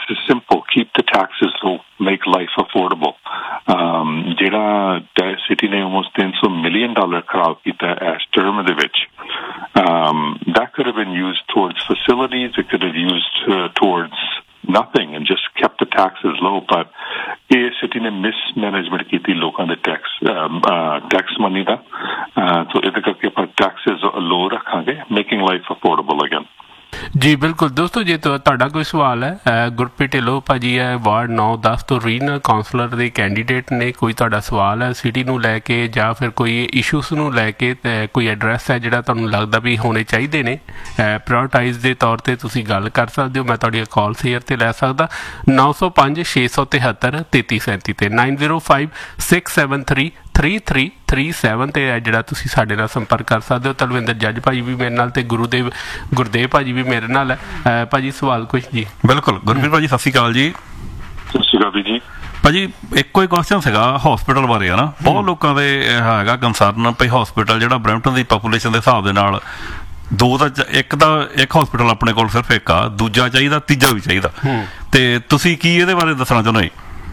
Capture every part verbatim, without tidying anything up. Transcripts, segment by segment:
is simple: keep the taxes low, make life affordable. Um, ਜਿਹੜਾ city ਨੇ almost three hundred million dollar ਖਰਾਬ ਕੀਤਾ ਇਸ term ਦੇ ਵਿੱਚ. Um, that could have been used towards facilities. It could have used uh, towards nothing and just kept the taxes low. But a city ne mismanagement ki thi lokan de tax um, uh, tax money da uh, so ide karke par taxes low rakhange, making life affordable again. ਜੀ ਬਿਲਕੁਲ ਦੋਸਤੋ, ਜੇ ਤੁਹਾਡਾ ਕੋਈ ਸਵਾਲ ਹੈ, ਗੁਰਪ੍ਰੀਤ ਢਿੱਲੋਂ ਭਾਜੀ ਹੈ ਵਾਰਡ ਨੌ ਦਸ ਤੋਂ ਰੀਜਨਲ ਕਾਉਂਸਲਰ ਦੇ ਕੈਂਡੀਡੇਟ ਨੇ, ਕੋਈ ਤੁਹਾਡਾ ਸਵਾਲ ਹੈ ਸਿਟੀ ਨੂੰ ਲੈ ਕੇ ਜਾਂ ਫਿਰ ਕੋਈ ਇਸ਼ੂਸ ਨੂੰ ਲੈ ਕੇ, ਕੋਈ ਐਡਰੈਸ ਹੈ ਜਿਹੜਾ ਤੁਹਾਨੂੰ ਲੱਗਦਾ ਵੀ ਹੋਣੇ ਚਾਹੀਦੇ ਨੇ ਪ੍ਰਾਇਓਰਟਾਈਜ਼ ਦੇ ਤੌਰ 'ਤੇ, ਤੁਸੀਂ ਗੱਲ ਕਰ ਸਕਦੇ ਹੋ। ਮੈਂ ਤੁਹਾਡੀਆਂ ਕਾਲ ਸ਼ੇਅਰ 'ਤੇ ਲੈ ਸਕਦਾ ਨੌ ਸੌ ਪੰਜ ਛੇ ਸੌ ਤਿਹੱਤਰ ਤੇਤੀ ਸੈਂਤੀ 'ਤੇ nine zero five six seven three three three three seven 'ਤੇ ਹੈ ਜਿਹੜਾ ਤੁਸੀਂ ਸਾਡੇ ਨਾਲ ਸੰਪਰਕ ਕਰ ਸਕਦੇ ਹੋ। ਤਲਵਿੰਦਰ ਜੱਜ ਭਾਜੀ ਵੀ ਮੇਰੇ ਨਾਲ, ਅਤੇ ਗੁਰੂਦੇਵ ਗੁਰਦੇਵ ਭਾਜੀ ਵੀ ਮੇਰੇ ਨਾਲ ਹੈ। ਭਾਜੀ ਸਵਾਲ ਕੁਛ ਜੀ? ਬਿਲਕੁਲ ਗੁਰਪ੍ਰੀਤ ਭਾਜੀ, ਸਤਿ ਸ਼੍ਰੀ ਅਕਾਲ ਜੀ। ਸਤਿ ਸ਼੍ਰੀ ਅਕਾਲ ਜੀ। ਭਾਜੀ ਇੱਕੋ ਹੀ ਕੁਐਸਚਨ ਸੀਗਾ ਹੌਸਪੀਟਲ ਬਾਰੇ, ਹੈ ਨਾ, ਬਹੁਤ ਲੋਕਾਂ ਦੇ ਹੈਗਾ ਕੰਸਰਨ ਵੀ ਹੌਸਪੀਟਲ ਜਿਹੜਾ ਬਰੈਂਪਟਨ ਦੀ ਪਾਪੂਲੇਸ਼ਨ ਦੇ ਹਿਸਾਬ ਦੇ ਨਾਲ ਦੋ ਤਾਂ ਇੱਕ ਤਾਂ ਇੱਕ ਹੌਸਪੀਟਲ ਆਪਣੇ ਕੋਲ ਸਿਰਫ ਇੱਕ ਆ, ਦੂਜਾ ਚਾਹੀਦਾ, ਤੀਜਾ ਵੀ ਚਾਹੀਦਾ, ਤੇ ਤੁਸੀਂ ਕੀ ਇਹਦੇ ਬਾਰੇ ਦੱਸਣਾ ਚਾਹੁੰਦੇ?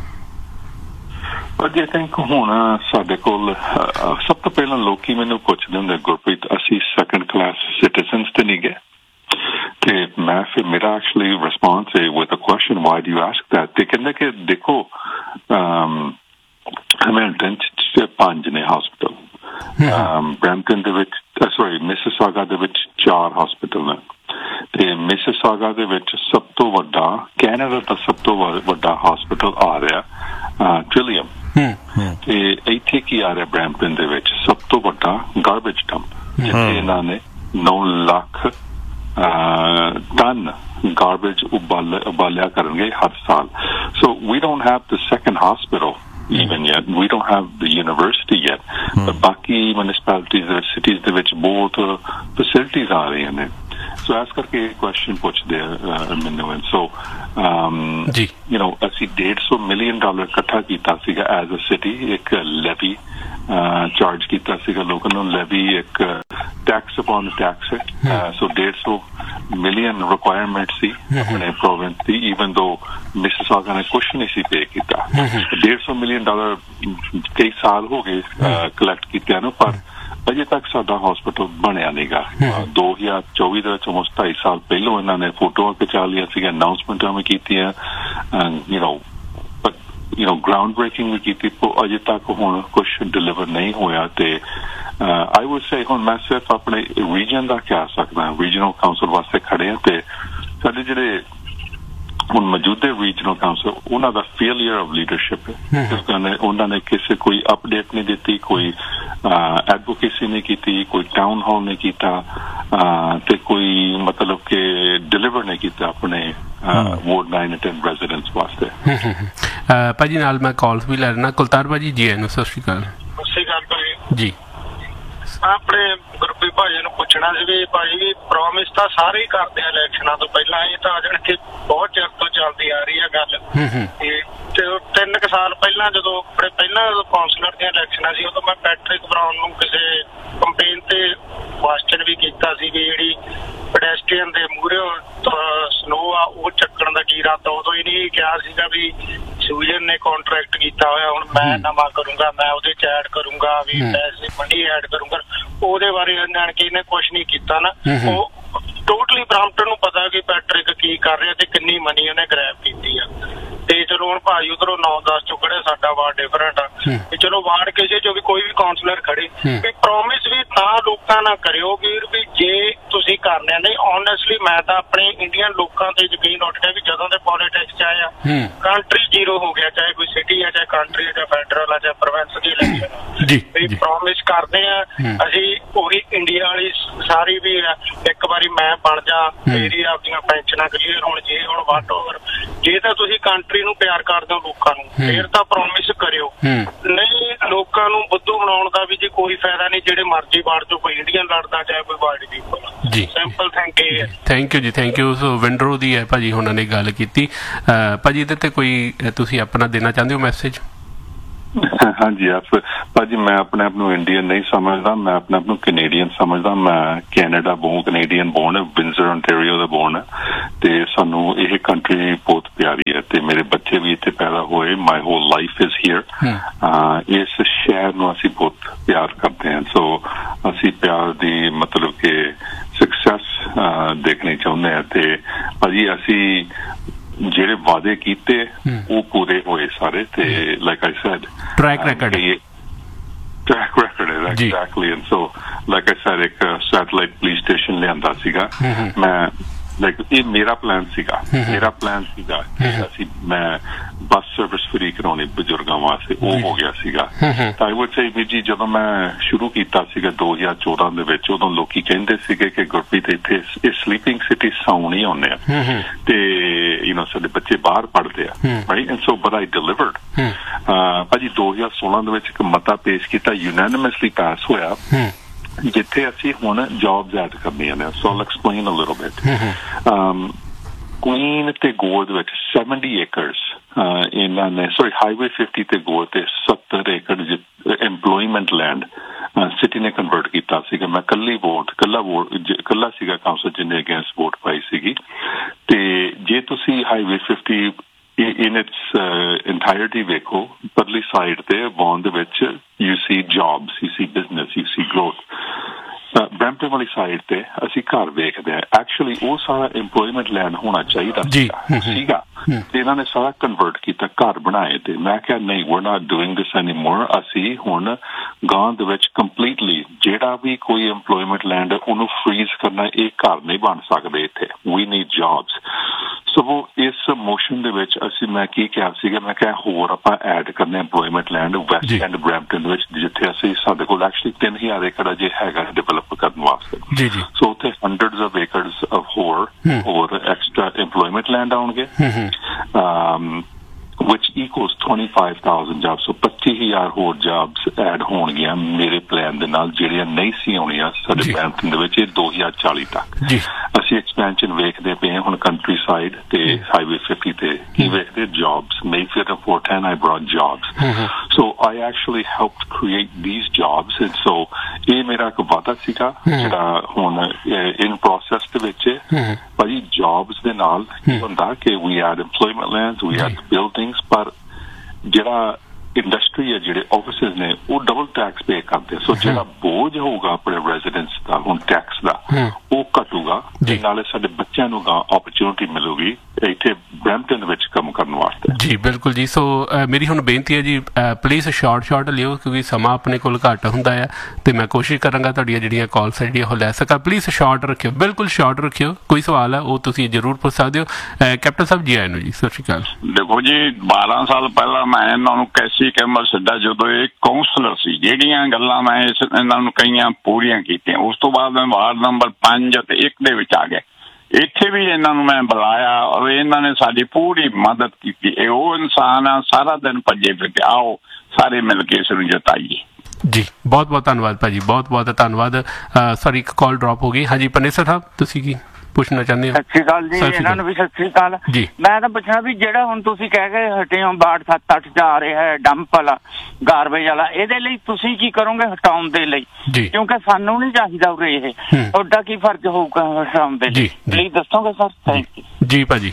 I think ਹੁਣ ਸਾਡੇ ਕੋਲ ਸਭ ਤੋਂ ਪਹਿਲਾਂ ਲੋਕੀ ਮੈਨੂੰ ਪੁੱਛਦੇ ਹੁੰਦੇ ਗੁਰਪ੍ਰੀਤ ਅਸੀਂ ਸੈਕੰਡ ਕਲਾਸ ਸਿਟੀਜ਼ਨਸ ਤੇ ਨਹੀਂ ਗਏ, ਤੇ ਮੈਂ ਫਿਰ ਮੇਰਾ ਐਕਚੁਅਲੀ ਰਿਸਪੌਂਸ ਹੈ with a question why do you ask that. ਤੇ ਕਹਿੰਦੇ ਕਿ ਦੇਖੋ ਹੈਮਿਲਟਨ ਚ ਪੰਜ ਨੇ ਹਸਪੀਟਲ, ਬਰੈਂਪਟਨ ਦੇ ਵਿੱਚ ਸੋਰੀ ਮਿਸਿਸਾਗਾ ਦੇ ਵਿੱਚ ਚਾਰ ਹਸਪੀਟਲ ਨੇ, ਤੇ ਮਿਸਿਸਾਗਾ ਦੇ ਵਿੱਚ ਸਭ ਤੋਂ ਵੱਡਾ ਕੈਨੇਡਾ ਦਾ ਸਭ ਤੋਂ ਵੱਡਾ ਹਸਪੀਟਲ ਆ ਰਿਹਾ ਟ੍ਰਿਲੀਅਮ, ਤੇ ਇੱਥੇ ਕੀ ਆ ਰਿਹਾ ਬਰੈਂਪਟਨ ਦੇ ਵਿੱਚ ਸਭ ਤੋਂ ਵੱਡਾ ਗਾਰਬੇਜ ਡੰਪ, ਜਿੱਥੇ ਇਹਨਾਂ ਨੇ ਨੌ ਲੱਖ ਟਨ ਗਾਰਬੇਜ ਉਬਾਲ ਉਬਾਲਿਆ ਕਰਨਗੇ ਹਰ ਸਾਲ। ਸੋ ਵੀ don't have the second hospital even yet, we don't have the university yet, hmm. but ਬਾਕੀ municipalities ਦੇ cities ਦੇ ਵਿੱਚ ਬਹੁਤ facilities ਆ ਰਹੀਆਂ ਨੇ। ਸੋ ਇਸ ਕਰਕੇ ਕੁਐਸਚਨ ਪੁੱਛਦੇ ਆ ਮੈਨੂੰ, ਐਂਡ ਸੋ ਯੂ ਨੋ ਅਸੀਂ ਡੇਢ ਸੌ ਮਿਲੀਅਨ ਡਾਲਰ ਇਕੱਠਾ ਕੀਤਾ ਸੀਗਾ ਐਜ਼ ਅ ਸਿਟੀ, ਇੱਕ ਲੈਵੀ ਚਾਰਜ ਕੀਤਾ ਸੀਗਾ ਲੋਕਾਂ ਨੂੰ, ਲੈਵੀ ਇੱਕ ਟੈਕਸ ਅਪੋਨ ਟੈਕਸ ਹੈ, ਸੋ ਡੇਢ ਸੌ ਮਿਲੀਅਨ ਰਿਕੁਆਇਰਮੈਂਟ ਸੀ ਆਪਣੇ ਪ੍ਰੋਵਿੰਸ ਦੀ, ਈਵਨ ਦੋ ਮਿਸਿਸਾਗਾ ਨੇ ਕੁਛ ਨਹੀਂ ਸੀ ਪੇ ਕੀਤਾ। ਡੇਢ ਸੌ ਮਿਲੀਅਨ ਡਾਲਰ ਕਈ ਸਾਲ ਹੋ ਗਏ ਕਲੈਕਟ ਕੀਤਿਆਂ ਨੂੰ, ਪਰ ਅਜੇ ਤੱਕ ਸਾਡਾ ਹਸਪੀਟਲ ਬਣਿਆ ਨੀਗਾ। ਦੋ ਹਜ਼ਾਰ ਚੌਵੀ ਦੇ ਵਿੱਚ almost ਢਾਈ ਸਾਲ ਪਹਿਲੋਂ ਇਹਨਾਂ ਨੇ ਫੋਟੋਆਂ ਖਿਚਾ ਲਈਆਂ ਸੀਗੀਆਂ, ਅਨਾਊਂਸਮੈਂਟਾਂ ਵੀ ਕੀਤੀਆਂ, you know but you know ground breaking ਵੀ ਕੀਤੀ, ਅਜੇ ਤੱਕ ਹੁਣ ਕੁਛ ਡਿਲੀਵਰ ਨਹੀਂ ਹੋਇਆ। ਤੇ ਆਈ ਵੁੱਡ ਸੇ ਹੁਣ ਮੈਂ ਸਿਰਫ ਆਪਣੇ ਰੀਜਨ ਦਾ ਕਹਿ ਸਕਦਾ, ਰੀਜਨਲ ਕਾਉਂਸਲ ਵਾਸਤੇ ਖੜੇ ਹਾਂ, ਤੇ ਸਾਡੇ ਜਿਹੜੇ ਹੁਣ ਮੌਜੂਦੇ ਰੀਜਨਲ ਕਾਉਂਸਲ ਉਹਨਾਂ ਦਾ ਫੇਲੀਅਰ ਆਫ ਲੀਡਰਸ਼ਿਪ ਹੈ, ਉਹਨਾਂ ਨੇ ਕਿਸੇ ਕੋਈ ਅਪਡੇਟ ਨਹੀਂ ਦਿੱਤੀ, ਕੋਈ ਐਡਵੋਕੇਸੀ ਨਹੀਂ ਕੀਤੀ, ਕੋਈ ਟਾਊਨ ਹਾਲ ਨਹੀਂ ਕੀਤਾ, ਤੇ ਕੋਈ ਮਤਲਬ ਕਿ ਡਿਲੀਵਰ ਨਹੀਂ ਕੀਤਾ ਆਪਣੇ ਵਾਰਡ ਨਾਈਨ ਅਤੇ ਟੈਨ ਰੈਜ਼ੀਡੈਂਟਸ ਵਾਸਤੇ। ਭਾਜੀ ਨਾਲ ਮੈਂ ਕਾਲਸ ਵੀ ਲੈ ਲੈਣਾ। ਕੁਲਤਾਰ ਭਾਜੀ ਜੀ ਆਇਆਂ ਨੂੰ, ਸਤਿ ਸ਼੍ਰੀ ਅਕਾਲ। ਸਤਿ ਸ਼੍ਰੀ ਅਕਾਲ ਭਾਜੀ। ਜੀ ਆਪਣੇ ਗੁਰਪ੍ਰੀਤ ਭਾਜੀ ਨੂੰ ਪੁੱਛਣਾ ਸੀ ਵੀ ਭਾਜੀ ਵੀ ਪ੍ਰੋਮਿਸ ਤਾਂ ਸਾਰੇ ਹੀ ਕਰਦੇ ਆ ਇਲੈਕਸ਼ਨਾਂ ਤੋਂ ਪਹਿਲਾਂ, ਇਹ ਤਾਂ ਜਾਣੀ ਕਿ ਬਹੁਤ ਚਿਰ ਤੋਂ ਚੱਲਦੀ ਆ ਰਹੀ ਆ ਗੱਲ। ਤੇ ਤਿੰਨ ਕੁ ਸਾਲ ਪਹਿਲਾਂ ਜਦੋਂ ਆਪਣੇ ਪਹਿਲਾਂ ਕਾਉਂਸਲਰ ਦੀਆਂ ਇਲੈਕਸ਼ਨਾਂ ਸੀ, ਉਦੋਂ ਮੈਂ ਪੈਟਰਿਕ ਬਰਾਊਨ ਨੂੰ ਕਿਸੇ ਕੰਪੇਨ ਤੇ ਕੁਐਸਚਨ ਵੀ ਕੀਤਾ ਸੀ ਵੀ ਜਿਹੜੀ ਪੈਡੈਸਟਰੀਅਨ ਦੇ ਮੂਹਰੇ ਸਨੋ ਆ ਉਹ ਚੱਕਣ ਦਾ ਕੀ ਇਰਾਦਾ। ਉਦੋਂ ਹੀ ਨਹੀਂ ਕਿਹਾ ਸੀਗਾ ਵੀ ਸੂਜਨ ਨੇ ਕਾਂਟਰੈਕਟ ਕੀਤਾ ਹੋਇਆ, ਹੁਣ ਮੈਂ ਨਵਾਂ ਕਰੂੰਗਾ, ਮੈਂ ਉਹਦੇ ਚ ਐਡ ਕਰੂੰਗਾ ਵੀ ਪੈਸੇ ਮਨੀ ਐਡ ਕਰੂੰਗਾ, ਉਹਦੇ ਬਾਰੇ ਜਾਣ ਕੇ ਇਹਨੇ ਕੁਛ ਨਹੀਂ ਕੀਤਾ ਨਾ। ਉਹ ਟੋਟਲੀ ਬਰਾਂਪਟਨ ਨੂੰ ਪਤਾ ਕਿ ਪੈਟਰਿਕ ਕੀ ਕਰ ਰਿਹਾ ਤੇ ਕਿੰਨੀ ਮਨੀ ਉਹਨੇ ਗ੍ਰੈਬ ਕੀਤੀ ਆ। ਤੇ ਚਲੋ ਹੁਣ ਭਾਜੀ ਉਧਰੋਂ ਨੌ ਦਸ ਚੋਂ ਖੜੇ, ਸਾਡਾ ਵਾਰਡ ਡਿਫਰੈਂਟ ਆ, ਤੇ ਚਲੋ ਵਾਰਡ ਕਿਸੇ ਚੋਂ ਵੀ ਕੋਈ ਵੀ ਕਾਉਂਸਲਰ ਖੜੇ, ਵੀ ਪ੍ਰੋਮਿਸ ਵੀ ਤਾਂ ਲੋਕਾਂ ਨਾਲ ਕਰਿਓ ਵੀਰ ਵੀ ਜੇ ਤੁਸੀਂ ਕਰਨੇ ਨਹੀਂ। ਓਨੈਸਟਲੀ ਮੈਂ ਤਾਂ ਆਪਣੇ ਇੰਡੀਅਨ ਲੋਕਾਂ ਤੇ ਯਕੀਨ ਉੱਠ ਗਿਆ ਵੀ ਜਦੋਂ ਦੇ ਪੋਲੀਟਿਕਸ ਚ ਆਇਆ ਕੰਟਰੀ ਜ਼ੀਰੋ ਹੋ ਗਿਆ, ਚਾਹੇ ਕੋਈ ਸਿਟੀ ਆ, ਚਾਹੇ ਕੰਟਰੀ, ਚਾਹੇ ਫੈਡਰਲ ਆ, ਚਾਹੇ ਪ੍ਰੋਵਿੰਸ ਦੀ ਇਲੈਕਸ਼ਨ। ਵੀ ਪ੍ਰੋਮਿਸ ਕਰਦੇ ਆ ਅਸੀਂ ਉਹੀ ਇੰਡੀਆ ਵਾਲੀ ਸਾਰੀ ਵੀ ਇੱਕ ਵਾਰੀ ਮੈਂ ਬਣ ਜਾ, ਮੇਰੀ ਆਪਦੀਆਂ ਪੈਨਸ਼ਨਾਂ ਕਲੀਅਰ ਹੋਣ, ਜੇ ਹੁਣ ਵਾਟ ਓਵਰ। ਜੇ ਤਾਂ ਤੁਸੀਂ ਕੰਟਰੀ ਨੂੰ ਪਿਆਰ ਕਰਦੇ ਹੋ ਲੋਕਾਂ ਨੂੰ, ਫੇਰ ਤਾਂ ਪ੍ਰੋਮਿਸ ਕਰਿਓ, ਨਹੀਂ ਲੋਕਾਂ ਨੂੰ ਬੁੱਧੂ ਬਣਾਉਣ ਦਾ ਵੀ ਜੇ ਕੋਈ ਫਾਇਦਾ ਨਹੀਂ। ਜਿਹੜੇ ਮਰਜ਼ੀ ਵਾਰਡ ਚੋਂ ਕੋਈ ਇੰਡੀਅਨ ਲੜਦਾ, ਚਾਹੇ ਕੋਈ ਵਾਰਡ ਦੀ। ਜੀ simple thank you thank you ਜੀ, ਥੈਂਕ ਯੂ। ਸੋ ਵਿੰਡਰੋ ਦੀ ਹੈ ਭਾਜੀ ਉਹਨਾਂ ਨੇ ਗੱਲ ਕੀਤੀ। ਭਾਜੀ ਇਹਦੇ ਤੇ ਕੋਈ ਤੁਸੀਂ ਆਪਣਾ ਦੇਣਾ ਚਾਹੁੰਦੇ ਹੋ ਮੈਸੇਜ? ਹਾਂਜੀ ਭਾਜੀ, ਮੈਂ ਆਪਣੇ ਆਪ ਨੂੰ ਇੰਡੀਅਨ ਨਹੀਂ ਸਮਝਦਾ, ਮੈਂ ਆਪਣੇ ਆਪ ਨੂੰ ਕੈਨੇਡੀਅਨ ਸਮਝਦਾ। ਮੈਂ ਕੈਨੇਡਾ ਬੋਰਨ, ਕੈਨੇਡੀਅਨ ਬੋਰਨ ਹੈ, ਵਿੰਜ਼ਰ ਓਨਟਾਰੀਓ ਦਾ ਬੋਰਨ ਹੈ, ਤੇ ਸਾਨੂੰ ਇਹ ਕੰਟਰੀ ਬਹੁਤ ਪਿਆਰੀ ਮੇਰੇ ਬੱਚੇ ਵੀ ਇੱਥੇ ਪੈਦਾ ਹੋਏ, ਮਾਈ ਹੋਲ ਲਾਈਫ ਇਜ਼ ਹੀਅਰ। ਇਸ ਸ਼ਹਿਰ ਨੂੰ ਅਸੀਂ ਬਹੁਤ ਪਿਆਰ ਕਰਦੇ ਹਾਂ, ਸੋ ਅਸੀਂ ਪਿਆਰ ਦੀ ਮਤਲਬ ਕਿ ਸਕਸੈਸ ਦੇਖਣੀ ਚਾਹੁੰਦੇ ਹਾਂ। ਤੇ ਭਾਜੀ ਅਸੀਂ ਜਿਹੜੇ ਵਾਅਦੇ ਕੀਤੇ ਉਹ ਪੂਰੇ ਹੋਏ ਸਾਰੇ, ਤੇ like I said track ਰੈਕਡ track record is exactly, and so like I said, ਇੱਕ ਸੈਟਲਾਈਟ ਪੁਲਿਸ ਸਟੇਸ਼ਨ ਲਿਆਂਦਾ ਸੀਗਾ ਮੈਂ, ਲਾਈਕ ਇਹ ਮੇਰਾ ਪਲਾਨ ਸੀਗਾ ਮੇਰਾ ਪਲਾਨ ਸੀਗਾ ਅਸੀਂ ਮੈਂ ਬੱਸ ਸਰਵਿਸ ਫਰੀ ਕਰਾਉਣੀ ਬਜ਼ੁਰਗਾਂ ਵਾਸਤੇ, ਉਹ ਹੋ ਗਿਆ ਸੀਗਾ। ਤਾਂ ਆਈ ਵੁੱਡ ਸੇ ਵੀ ਜੀ ਜਦੋਂ ਮੈਂ ਸ਼ੁਰੂ ਕੀਤਾ ਸੀਗਾ ਦੋ ਹਜ਼ਾਰ ਚੌਦਾਂ ਦੇ ਵਿੱਚ, ਉਦੋਂ ਲੋਕੀ ਕਹਿੰਦੇ ਸੀਗੇ ਕਿ ਗੁਰਪ੍ਰੀਤ ਇੱਥੇ ਇਹ ਸਲੀਪਿੰਗ ਸਿਟੀ ਸੌਂ ਨਹੀਂ ਆਉਂਦੇ ਆ, ਤੇ ਯੂ ਨੋ ਸਾਡੇ ਬੱਚੇ ਬਾਹਰ ਪੜ੍ਹਦੇ ਆ, right, and so but I delivered. ਭਾਜੀ ਦੋ ਹਜ਼ਾਰ ਸੋਲਾਂ ਦੇ ਵਿੱਚ ਇੱਕ ਮਤਾ ਪੇਸ਼ ਕੀਤਾ, ਯੂਨੈਨਿਮਸਲੀ ਪਾਸ ਹੋਇਆ, ਜਿੱਥੇ ਅਸੀਂ ਹੁਣ ਜੌਬਸ ਐਡ ਕਰਨੀਆਂ ਨੇ। ਸੋ I'll explain a little bit. Queen ਤੇ ਗੋਲ ਦੇ ਵਿੱਚ seventy ਏਕੜਸ ਇਹਨਾਂ ਨੇ, ਸੋਰੀ ਹਾਈਵੇ fifty ਤੇ ਗੋਲ ਤੇ ਸੱਤਰ ਏਕੜ ਐਮਪਲੋਇਮੈਂਟ ਲੈਂਡ ਸਿਟੀ ਨੇ ਕਨਵਰਟ ਕੀਤਾ ਸੀਗਾ। ਮੈਂ ਕੱਲੀ ਵੋਟ ਕੱਲਾ ਵੋਟ ਕੱਲਾ ਸੀਗਾ ਕਾਉਂਸਲ ਜਿਹਨੇ ਅਗੇਂਸਟ ਵੋਟ ਪਾਈ ਸੀਗੀ। ਤੇ ਜੇ ਤੁਸੀਂ highway fifty in its uh, entirety ਵੇਖੋ, ਪਰਲੀ ਸਾਈਡ ਤੇ ਵੌਨ ਦੇ ਵਿੱਚ you see jobs, you see business, you see growth। Brampton ਵਾਲੀ ਸਾਈਡ ਤੇ ਅਸੀਂ ਘਰ ਵੇਖਦੇ ਹਾਂ, ਐਕਚੁਅਲੀ ਉਹ ਸਾਰਾ ਇੰਪਲੋਇਮੈਂਟ ਲੈਂਡ ਹੋਣਾ ਚਾਹੀਦਾ ਸੀਗਾ, ਤੇ ਇਹਨਾਂ ਨੇ ਸਾਰਾ ਕਨਵਰਟ ਕੀਤਾ, ਘਰ ਬਣਾਏ। ਤੇ ਮੈਂ ਕਿਹਾ ਨਹੀਂ, we're not doing this anymore। ਅਸੀਂ ਹੁਣ ਗਾਂ ਦੇ ਵਿੱਚ ਕੰਪਲੀਟਲੀ ਜਿਹੜਾ ਵੀ ਕੋਈ ਇੰਪਲੋਇਮੈਂਟ ਲੈਂਡ ਉਹਨੂੰ ਫਰੀਜ਼ ਕਰਨਾ, ਇਹ ਘਰ ਨਹੀਂ ਬਣ ਸਕਦੇ ਇੱਥੇ, we need jobs। ਸੋ ਇਸ ਮੋਸ਼ਨ ਦੇ ਵਿੱਚ ਅਸੀਂ ਮੈਂ ਕੀ ਕਿਹਾ ਸੀਗਾ, ਮੈਂ ਕਿਹਾ ਹੋਰ ਆਪਾਂ ਐਡ ਕਰਨੇ employment land West and Brampton ਵਿੱਚ, ਜਿੱਥੇ ਅਸੀਂ ਸਾਡੇ ਕੋਲ ਐਕਚੁਅਲੀ ਤਿੰਨ ਹਜ਼ਾਰ ਏਕੜ ਅਜੇ ਹੈਗਾ ਡਿਵੈਲਪ ਕਰਨ ਵਾਸਤੇ। ਸੋ ਉੱਥੇ ਹੰਡਰਡਸ ਆਫ ਏਕੜਸ ਆਫ ਹੋਰ ਹੋਰ ਐਕਸਟਰਾ ਇੰਪਲੋਇਮੈਂਟ ਲੈਂਡ ਆਉਣਗੇ, which equals twenty-five thousand jobs। so twenty thousand ਹੋਰ jobs ਐਡ ਹੋਣਗੀਆਂ ਮੇਰੇ ਪਲਾਨ ਦੇ ਨਾਲ, ਜਿਹੜੀਆਂ ਨਹੀਂ ਸੀ ਆਉਣੀਆਂ ਸਾਡੇ ਬਰੈਂਪਟਨ ਦੇ ਵਿੱਚ ਦੋ ਹਜ਼ਾਰ ਚਾਲੀ ਤੱਕ। ਅਸੀਂ ਐਕਸਪੈਂਸ਼ਨ ਵੇਖਦੇ ਪਏ ਹੁਣ ਕੰਟਰੀ ਸਾਈਡ ਤੇ ਹਾਈਵੇ fifty ਤੇ ਕੀ ਵੇਖਦੇ, jobs। Mayfair and four ten I brought jobs, so I actually helped create these jobs, and so ਇਹ ਮੇਰਾ ਇੱਕ ਵਾਅਦਾ ਸੀਗਾ ਜਿਹੜਾ ਹੁਣ in process ਦੇ ਵਿੱਚ। ਭਾਜੀ jobs ਦੇ ਨਾਲ ਕੀ ਹੁੰਦਾ ਕਿ we add employment lands, we add buildings, ਪਰ ਜਿਹੜਾ ਇੰਡਸਟਰੀ ਹੈ, ਜਿਹੜੇ ਆਫਿਸਿਸ ਨੇ, ਉਹ ਡਬਲ ਟੈਕਸ ਪੇ ਕਰਦੇ। ਸੋ ਜਿਹੜਾ ਬੋਝ ਹੋਊਗਾ ਆਪਣੇ ਰੈਜ਼ੀਡੈਂਟਸ ਦਾ ਹੁਣ ਟੈਕਸ ਦਾ, ਉਹ ਘਟੂਗਾ, ਤੇ ਨਾਲੇ ਸਾਡੇ ਬੱਚਿਆਂ ਨੂੰ ਗਾ ਓਪਰਚੁਨਿਟੀ ਮਿਲੂਗੀ ਇੱਥੇ ਬਰੈਂਪਟਨ ਵਿੱਚ ਕੰਮ ਕਰਨ ਵਾਸਤੇ। ਜੀ ਬਿਲਕੁਲ ਜੀ। ਸੋ ਮੇਰੀ ਹੁਣ ਬੇਨਤੀ ਹੈ ਜੀ, ਪਲੀਜ਼ ਸ਼ਾਰਟ ਸ਼ਾਰਟ ਲਿਓ ਕਿਉਂਕਿ ਸਮਾਂ ਆਪਣੇ ਕੋਲ ਘੱਟ ਹੁੰਦਾ ਆ, ਤੇ ਮੈਂ ਕੋਸ਼ਿਸ਼ ਕਰਾਂਗਾ ਤੁਹਾਡੀਆਂ ਜਿਹੜੀਆਂ ਕਾਲਸ ਹੈ ਜਿਹੜੀਆਂ ਉਹ ਲੈ ਸਕਾਂ। ਪਲੀਜ਼ ਸ਼ਾਰਟ ਰੱਖਿਓ, ਬਿਲਕੁਲ ਸ਼ਾਰਟ ਰੱਖਿਓ। ਕੋਈ ਸਵਾਲ ਹੈ ਉਹ ਤੁਸੀਂ ਜ਼ਰੂਰ ਪੁੱਛ ਸਕਦੇ ਹੋ। ਕੈਪਟਨ ਸਾਹਿਬ ਜੀ ਆਏ ਨੂੰ ਜੀ, ਸਤਿ ਸ਼੍ਰੀ ਅਕਾਲ। ਦੇਖੋ ਜੀ, ਬਾਰਾਂ ਸਾਲ ਪਹਿਲਾਂ ਮੈਂ ਇਹਨਾਂ ਨੂੰ ਕੈਸੀ ਕੈਮਲ ਸਿੱਧਾ, ਜਦੋਂ ਇਹ ਕਾਉਂਸਲਰ ਸੀ, ਜਿਹੜੀਆਂ ਗੱਲਾਂ ਮੈਂ ਇਸ ਇਹਨਾਂ ਨੂੰ ਕਈਆਂ ਪੂਰੀਆਂ ਕੀਤੀਆਂ। ਉਸ ਤੋਂ ਬਾਅਦ ਮੈਂ ਵਾਰਡ ਨੰਬਰ ਪੰਜ ਅਤੇ ਇੱਕ ਦੇ ਵਿੱਚ ਆ ਗਿਆ, ਇੱਥੇ ਵੀ ਇਹਨਾਂ ਨੂੰ ਮੈਂ ਬੁਲਾਇਆ ਔਰ ਇਹਨਾਂ ਨੇ ਸਾਡੀ ਪੂਰੀ ਮਦਦ ਕੀਤੀ। ਇਹ ਉਹ ਇਨਸਾਨ ਆ, ਸਾਰਾ ਦਿਨ ਭੱਜੇ ਫਿਰਦੇ, ਆਓ ਸਾਰੇ ਮਿਲ ਕੇ ਇਸ ਨੂੰ ਜਿਤਾਈਏ। ਜੀ ਬਹੁਤ ਬਹੁਤ ਧੰਨਵਾਦ ਭਾਜੀ, ਬਹੁਤ ਬਹੁਤ ਧੰਨਵਾਦ। ਸੌਰੀ ਇੱਕ ਕਾਲ ਡ੍ਰੌਪ ਹੋ ਗਈ। ਹਾਂਜੀ ਪਨੇਸਰ ਸਾਹਿਬ, ਤੁਸੀਂ ਕੀ ਪੁੱਛਣਾ ਚਾਹੁੰਦੇ ਹੋ? ਸਤਿ ਸ਼੍ਰੀ ਅਕਾਲ ਜੀ, ਇਹਨਾਂ ਨੂੰ ਵੀ ਸਤਿ ਸ਼੍ਰੀ ਅਕਾਲ ਜੀ। ਮੈਂ ਤਾਂ ਪੁੱਛਣਾ ਵੀ ਜਿਹੜਾ ਹੁਣ ਤੁਸੀਂ ਕਹਿ ਕੇ ਹਟੇ ਹੋ ਵਾਰਡ ਸੱਤ ਅੱਠ ਜਾ ਰਿਹਾ ਹੈ ਡੰਪ ਵਾਲਾ, ਗਾਰਬੇਜ ਵਾਲਾ, ਇਹਦੇ ਲਈ ਤੁਸੀਂ ਕੀ ਕਰੋਗੇ ਹਟਾਉਣ ਦੇ ਲਈ? ਕਿਉਂਕਿ ਸਾਨੂੰ ਨਹੀਂ ਚਾਹੀਦਾ ਉਰੇ ਇਹ, ਤੁਹਾਡਾ ਕੀ ਫਰਜ਼ ਹੋਊਗਾ ਹਟਾਉਣ ਦੇ ਲਈ, ਪਲੀਜ਼ ਦੱਸੋਗੇ ਸਰ? ਥੈਂਕ ਯੂ ਜੀ ਭਾਜੀ।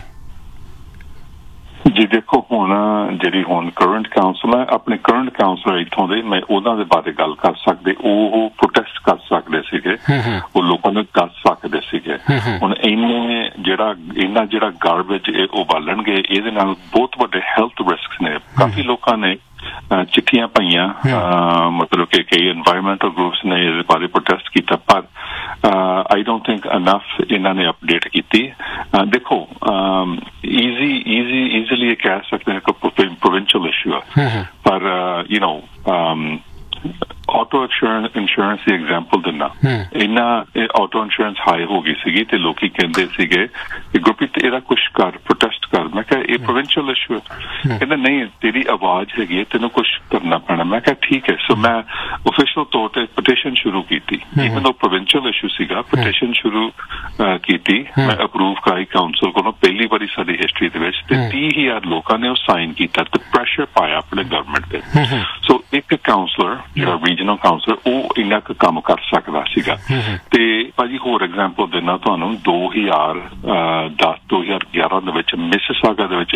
ਜੀ ਦੇਖੋ, ਹੁਣ ਜਿਹੜੀ ਹੁਣ ਕਰੰਟ ਕਾਉਂਸਲ ਹੈ, ਆਪਣੇ ਕਰੰਟ ਕਾਉਂਸਲਰ ਇੱਥੋਂ ਦੇ, ਮੈਂ ਉਹਨਾਂ ਦੇ ਬਾਰੇ ਗੱਲ ਕਰ ਸਕਦੇ। ਉਹ ਪ੍ਰੋਟੈਸਟ ਕਰ ਸਕਦੇ ਸੀਗੇ, ਉਹ ਲੋਕਾਂ ਨੂੰ ਦੱਸ ਸਕਦੇ ਸੀਗੇ। ਹੁਣ ਇਹਨੇ ਜਿਹੜਾ ਇਹਨਾਂ ਜਿਹੜਾ ਗਾਰਬੇਜ ਉਹ ਬਾਲਣਗੇ, ਇਹਦੇ ਨਾਲ ਬਹੁਤ ਵੱਡੇ ਹੈਲਥ ਰਿਸਕਸ ਨੇ। ਕਾਫੀ ਲੋਕਾਂ ਨੇ ਚਿੱਠੀਆਂ ਪਾਈਆਂ, ਮਤਲਬ ਕਿ ਕਈ ਐਨਵਾਇਰਨਮੈਂਟਲ ਗਰੁੱਪਸ ਨੇ ਇਹਦੇ ਬਾਰੇ ਪ੍ਰੋਟੈਸਟ ਕੀਤਾ, ਪਰ ਆਈ ਡੋਂਟ ਥਿੰਕ ਇਨਫ ਇਹਨਾਂ ਨੇ ਅਪਡੇਟ ਕੀਤੀ। ਦੇਖੋ, ਈਜ਼ੀ ਈਜ਼ੀ ਈਜ਼ੀਲੀ ਇਹ ਕਹਿ ਸਕਦੇ ਹਾਂ ਕਿ ਪ੍ਰੋਵਿੰਸ਼ੀਅਲ ਇਸ਼ੂ ਹੈ, ਪਰ you know auto insurance insurance the example ਦਿੰਦਾ, ਇਹਨਾਂ ਆਟੋ ਇੰਸ਼ੋਰੈਂਸ ਹਾਈ ਹੋ ਗਈ ਸੀਗੀ ਤੇ ਲੋਕੀ ਕਹਿੰਦੇ ਸੀਗੇ ਕਿ ਗੁਰਪ੍ਰੀਤ ਇਹਦਾ ਕੁਛ ਕਰ, ਪ੍ਰੋਟੈਸਟ ਕਰ। ਮੈਂ ਕਿਹਾ ਇਹ ਪ੍ਰੋਵਿੰਸ਼ੀਅਲ ਇਸ਼ੂ ਹੈ। ਕਹਿੰਦਾ ਨਹੀਂ, ਤੇਰੀ ਆਵਾਜ਼ ਹੈਗੀ ਹੈ, ਤੈਨੂੰ ਕੁਛ ਕਰਨਾ ਪੈਣਾ। ਮੈਂ ਕਿਹਾ ਠੀਕ ਹੈ। ਸੋ ਮੈਂ ਓਫੀਸ਼ੀਅਲ ਤੌਰ ਤੇ ਪਟੀਸ਼ਨ ਸ਼ੁਰੂ ਕੀਤੀ, ਇਵਨ ਦੋ ਪ੍ਰੋਵਿੰਸ਼ੀਅਲ ਇਸ਼ੂ ਸੀਗਾ, ਪਟੀਸ਼ਨ ਸ਼ੁਰੂ ਕੀਤੀ, ਮੈਂ ਅਪਰੂਵ ਕਰਾਈ ਕਾਉਂਸਲ ਕੋਲੋਂ ਪਹਿਲੀ ਵਾਰੀ ਸਾਡੀ ਹਿਸਟਰੀ ਦੇ ਵਿੱਚ, ਤੇ ਤੀਹ ਹਜ਼ਾਰ ਲੋਕਾਂ ਨੇ ਉਹ ਸਾਈਨ ਕੀਤਾ ਤੇ ਪ੍ਰੈਸ਼ਰ ਪਾਇਆ ਆਪਣੇ ਗਵਰਨਮੈਂਟ ਤੇ। ਸੋ ਇੱਕ ਕਾਉਂਸਲਰ ਜਿਹੜਾ ਰੀਜਨਲ ਕਾਉਂਸਲਰ, ਉਹ ਇੰਨਾ ਕੁ ਕੰਮ ਕਰ ਸਕਦਾ ਸੀਗਾ। ਤੇ ਭਾਜੀ ਹੋਰ ਐਗਜ਼ਾਮਪਲ ਦੇਣਾ ਤੁਹਾਨੂੰ, ਦੋ ਹਜ਼ਾਰ ਦਸ ਦੋ ਹਜ਼ਾਰ ਗਿਆਰਾਂ ਦੇ ਵਿੱਚ ਮਿਸਿਸਾਗਾ ਦੇ ਵਿੱਚ ਏਦਾਂ ਦਾ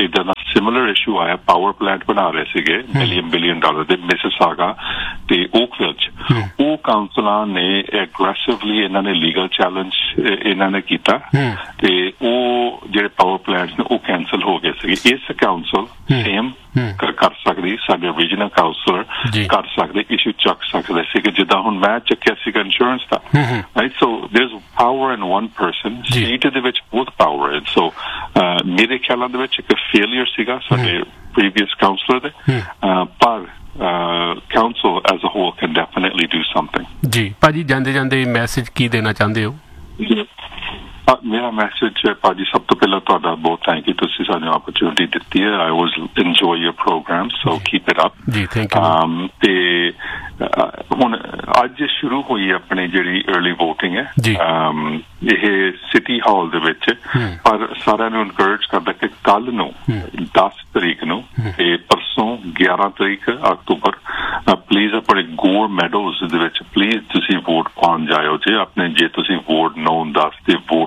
ਸਿਮਿਲਰ ਇਸ਼ੂ ਆਇਆ, ਪਾਵਰ ਪਲਾਂਟ ਬਣਾ ਰਹੇ ਸੀਗੇ ਮਿਲੀਅਨ ਬਿਲੀਅਨ ਡਾਲਰ ਦੇ ਮਿਸਿਸਾਗਾ ਤੇ ਓਕਵਿਲ ਚ। ਉਹ ਕਾਉਂਸਲਾਂ ਨੇ ਐਗਰੈਸਿਵਲੀ ਇਹਨਾਂ ਨੇ ਲੀਗਲ ਚੈਲੰਜ ਇਹਨਾਂ ਨੇ ਕੀਤਾ ਤੇ ਉਹ ਜਿਹੜੇ ਪਾਵਰ ਪਲਾਂਟਸ ਨੇ ਉਹ ਕੈਂਸਲ ਹੋ ਗਏ ਸੀਗੇ। ਇਸ ਕਾਉਂਸਲ ਸੇਮ ਕਰ ਸਕਦੀ, ਸਾਡੇ ਰੀਜਨਲ ਕਾਉਂਸਲਰ ਕਰ ਸਕਦੇ, ਇਸ਼ੂ ਚੱਕ ਸਕਦੇ ਸੀਗੇ, ਜਿੱਦਾਂ ਹੁਣ ਮੈਂ ਚੱਕਿਆ ਸੀਗਾ insurance the, right. So there is power in one person, state ਦੇ ਵਿੱਚ ਬਹੁਤ ਪਾਵਰ ਹੈ। ਸੋ ਮੇਰੇ ਖਿਆਲਾਂ ਦੇ ਵਿੱਚ ਇੱਕ ਫੇਲੀਅਰ ਸੀਗਾ ਸਾਡੇ ਪ੍ਰੀਵੀਅਸ ਕਾਉਂਸਲਰ ਦੇ, ਪਰ council as a whole can definitely do something. ਜੀ ਭਾਜੀ, ਜਾਂਦੇ ਜਾਂਦੇ ਮੈਸੇਜ ਕੀ ਦੇਣਾ ਚਾਹੁੰਦੇ ਹੋ? ਮੇਰਾ ਮੈਸੇਜ ਭਾਜੀ, ਸਭ ਤੋਂ ਪਹਿਲਾਂ ਤੁਹਾਡਾ ਬਹੁਤ ਥੈਂਕ ਯੂ, ਤੁਸੀਂ ਸਾਨੂੰ ਆਪਰਚੁਨਿਟੀ ਦਿੱਤੀ ਹੈ। ਆਈ ਵਾਜ਼ enjoy your programme, so keep it up ਜੀ। Thank you. ਤੇ ਹੁਣ ਅੱਜ ਸ਼ੁਰੂ ਹੋਈ ਆਪਣੀ ਜਿਹੜੀ ਅਰਲੀ ਵੋਟਿੰਗ ਹੈ, ਇਹ ਸਿਟੀ ਹਾਲ ਦੇ ਵਿੱਚ, ਪਰ ਸਾਰਿਆਂ ਨੂੰ ਇਨਕਰੇਜ ਕਰਦਾ ਕਿ ਕੱਲ ਨੂੰ ਦਸ ਤਰੀਕ ਨੂੰ ਤੇ ਪਰਸੋਂ ਗਿਆਰਾਂ ਤਰੀਕ ਅਕਤੂਬਰ ਪਲੀਜ਼ ਆਪਣੇ ਗੋਰ ਮੈਡੋਜ਼ ਦੇ ਵਿੱਚ ਪਲੀਜ਼ ਤੁਸੀਂ ਵੋਟ ਪਾਉਣ ਜਾਇਓ ਜੀ ਆਪਣੇ, ਜੇ ਤੁਸੀਂ ਵੋਟ ਨੌ ਦਸ ਦੇ voter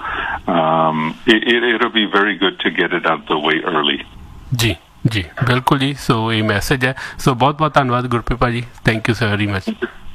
it'll be very good to get it out the way early। ਜੀ ਜੀ ਬਿਲਕੁਲ ਜੀ। ਸੋ ਇਹ ਮੈਸੇਜ ਹੈ। ਸੋ ਬਹੁਤ ਬਹੁਤ ਧੰਨਵਾਦ ਗੁਰਪ੍ਰੀਤ ਭਾਜੀ, thank you so very much.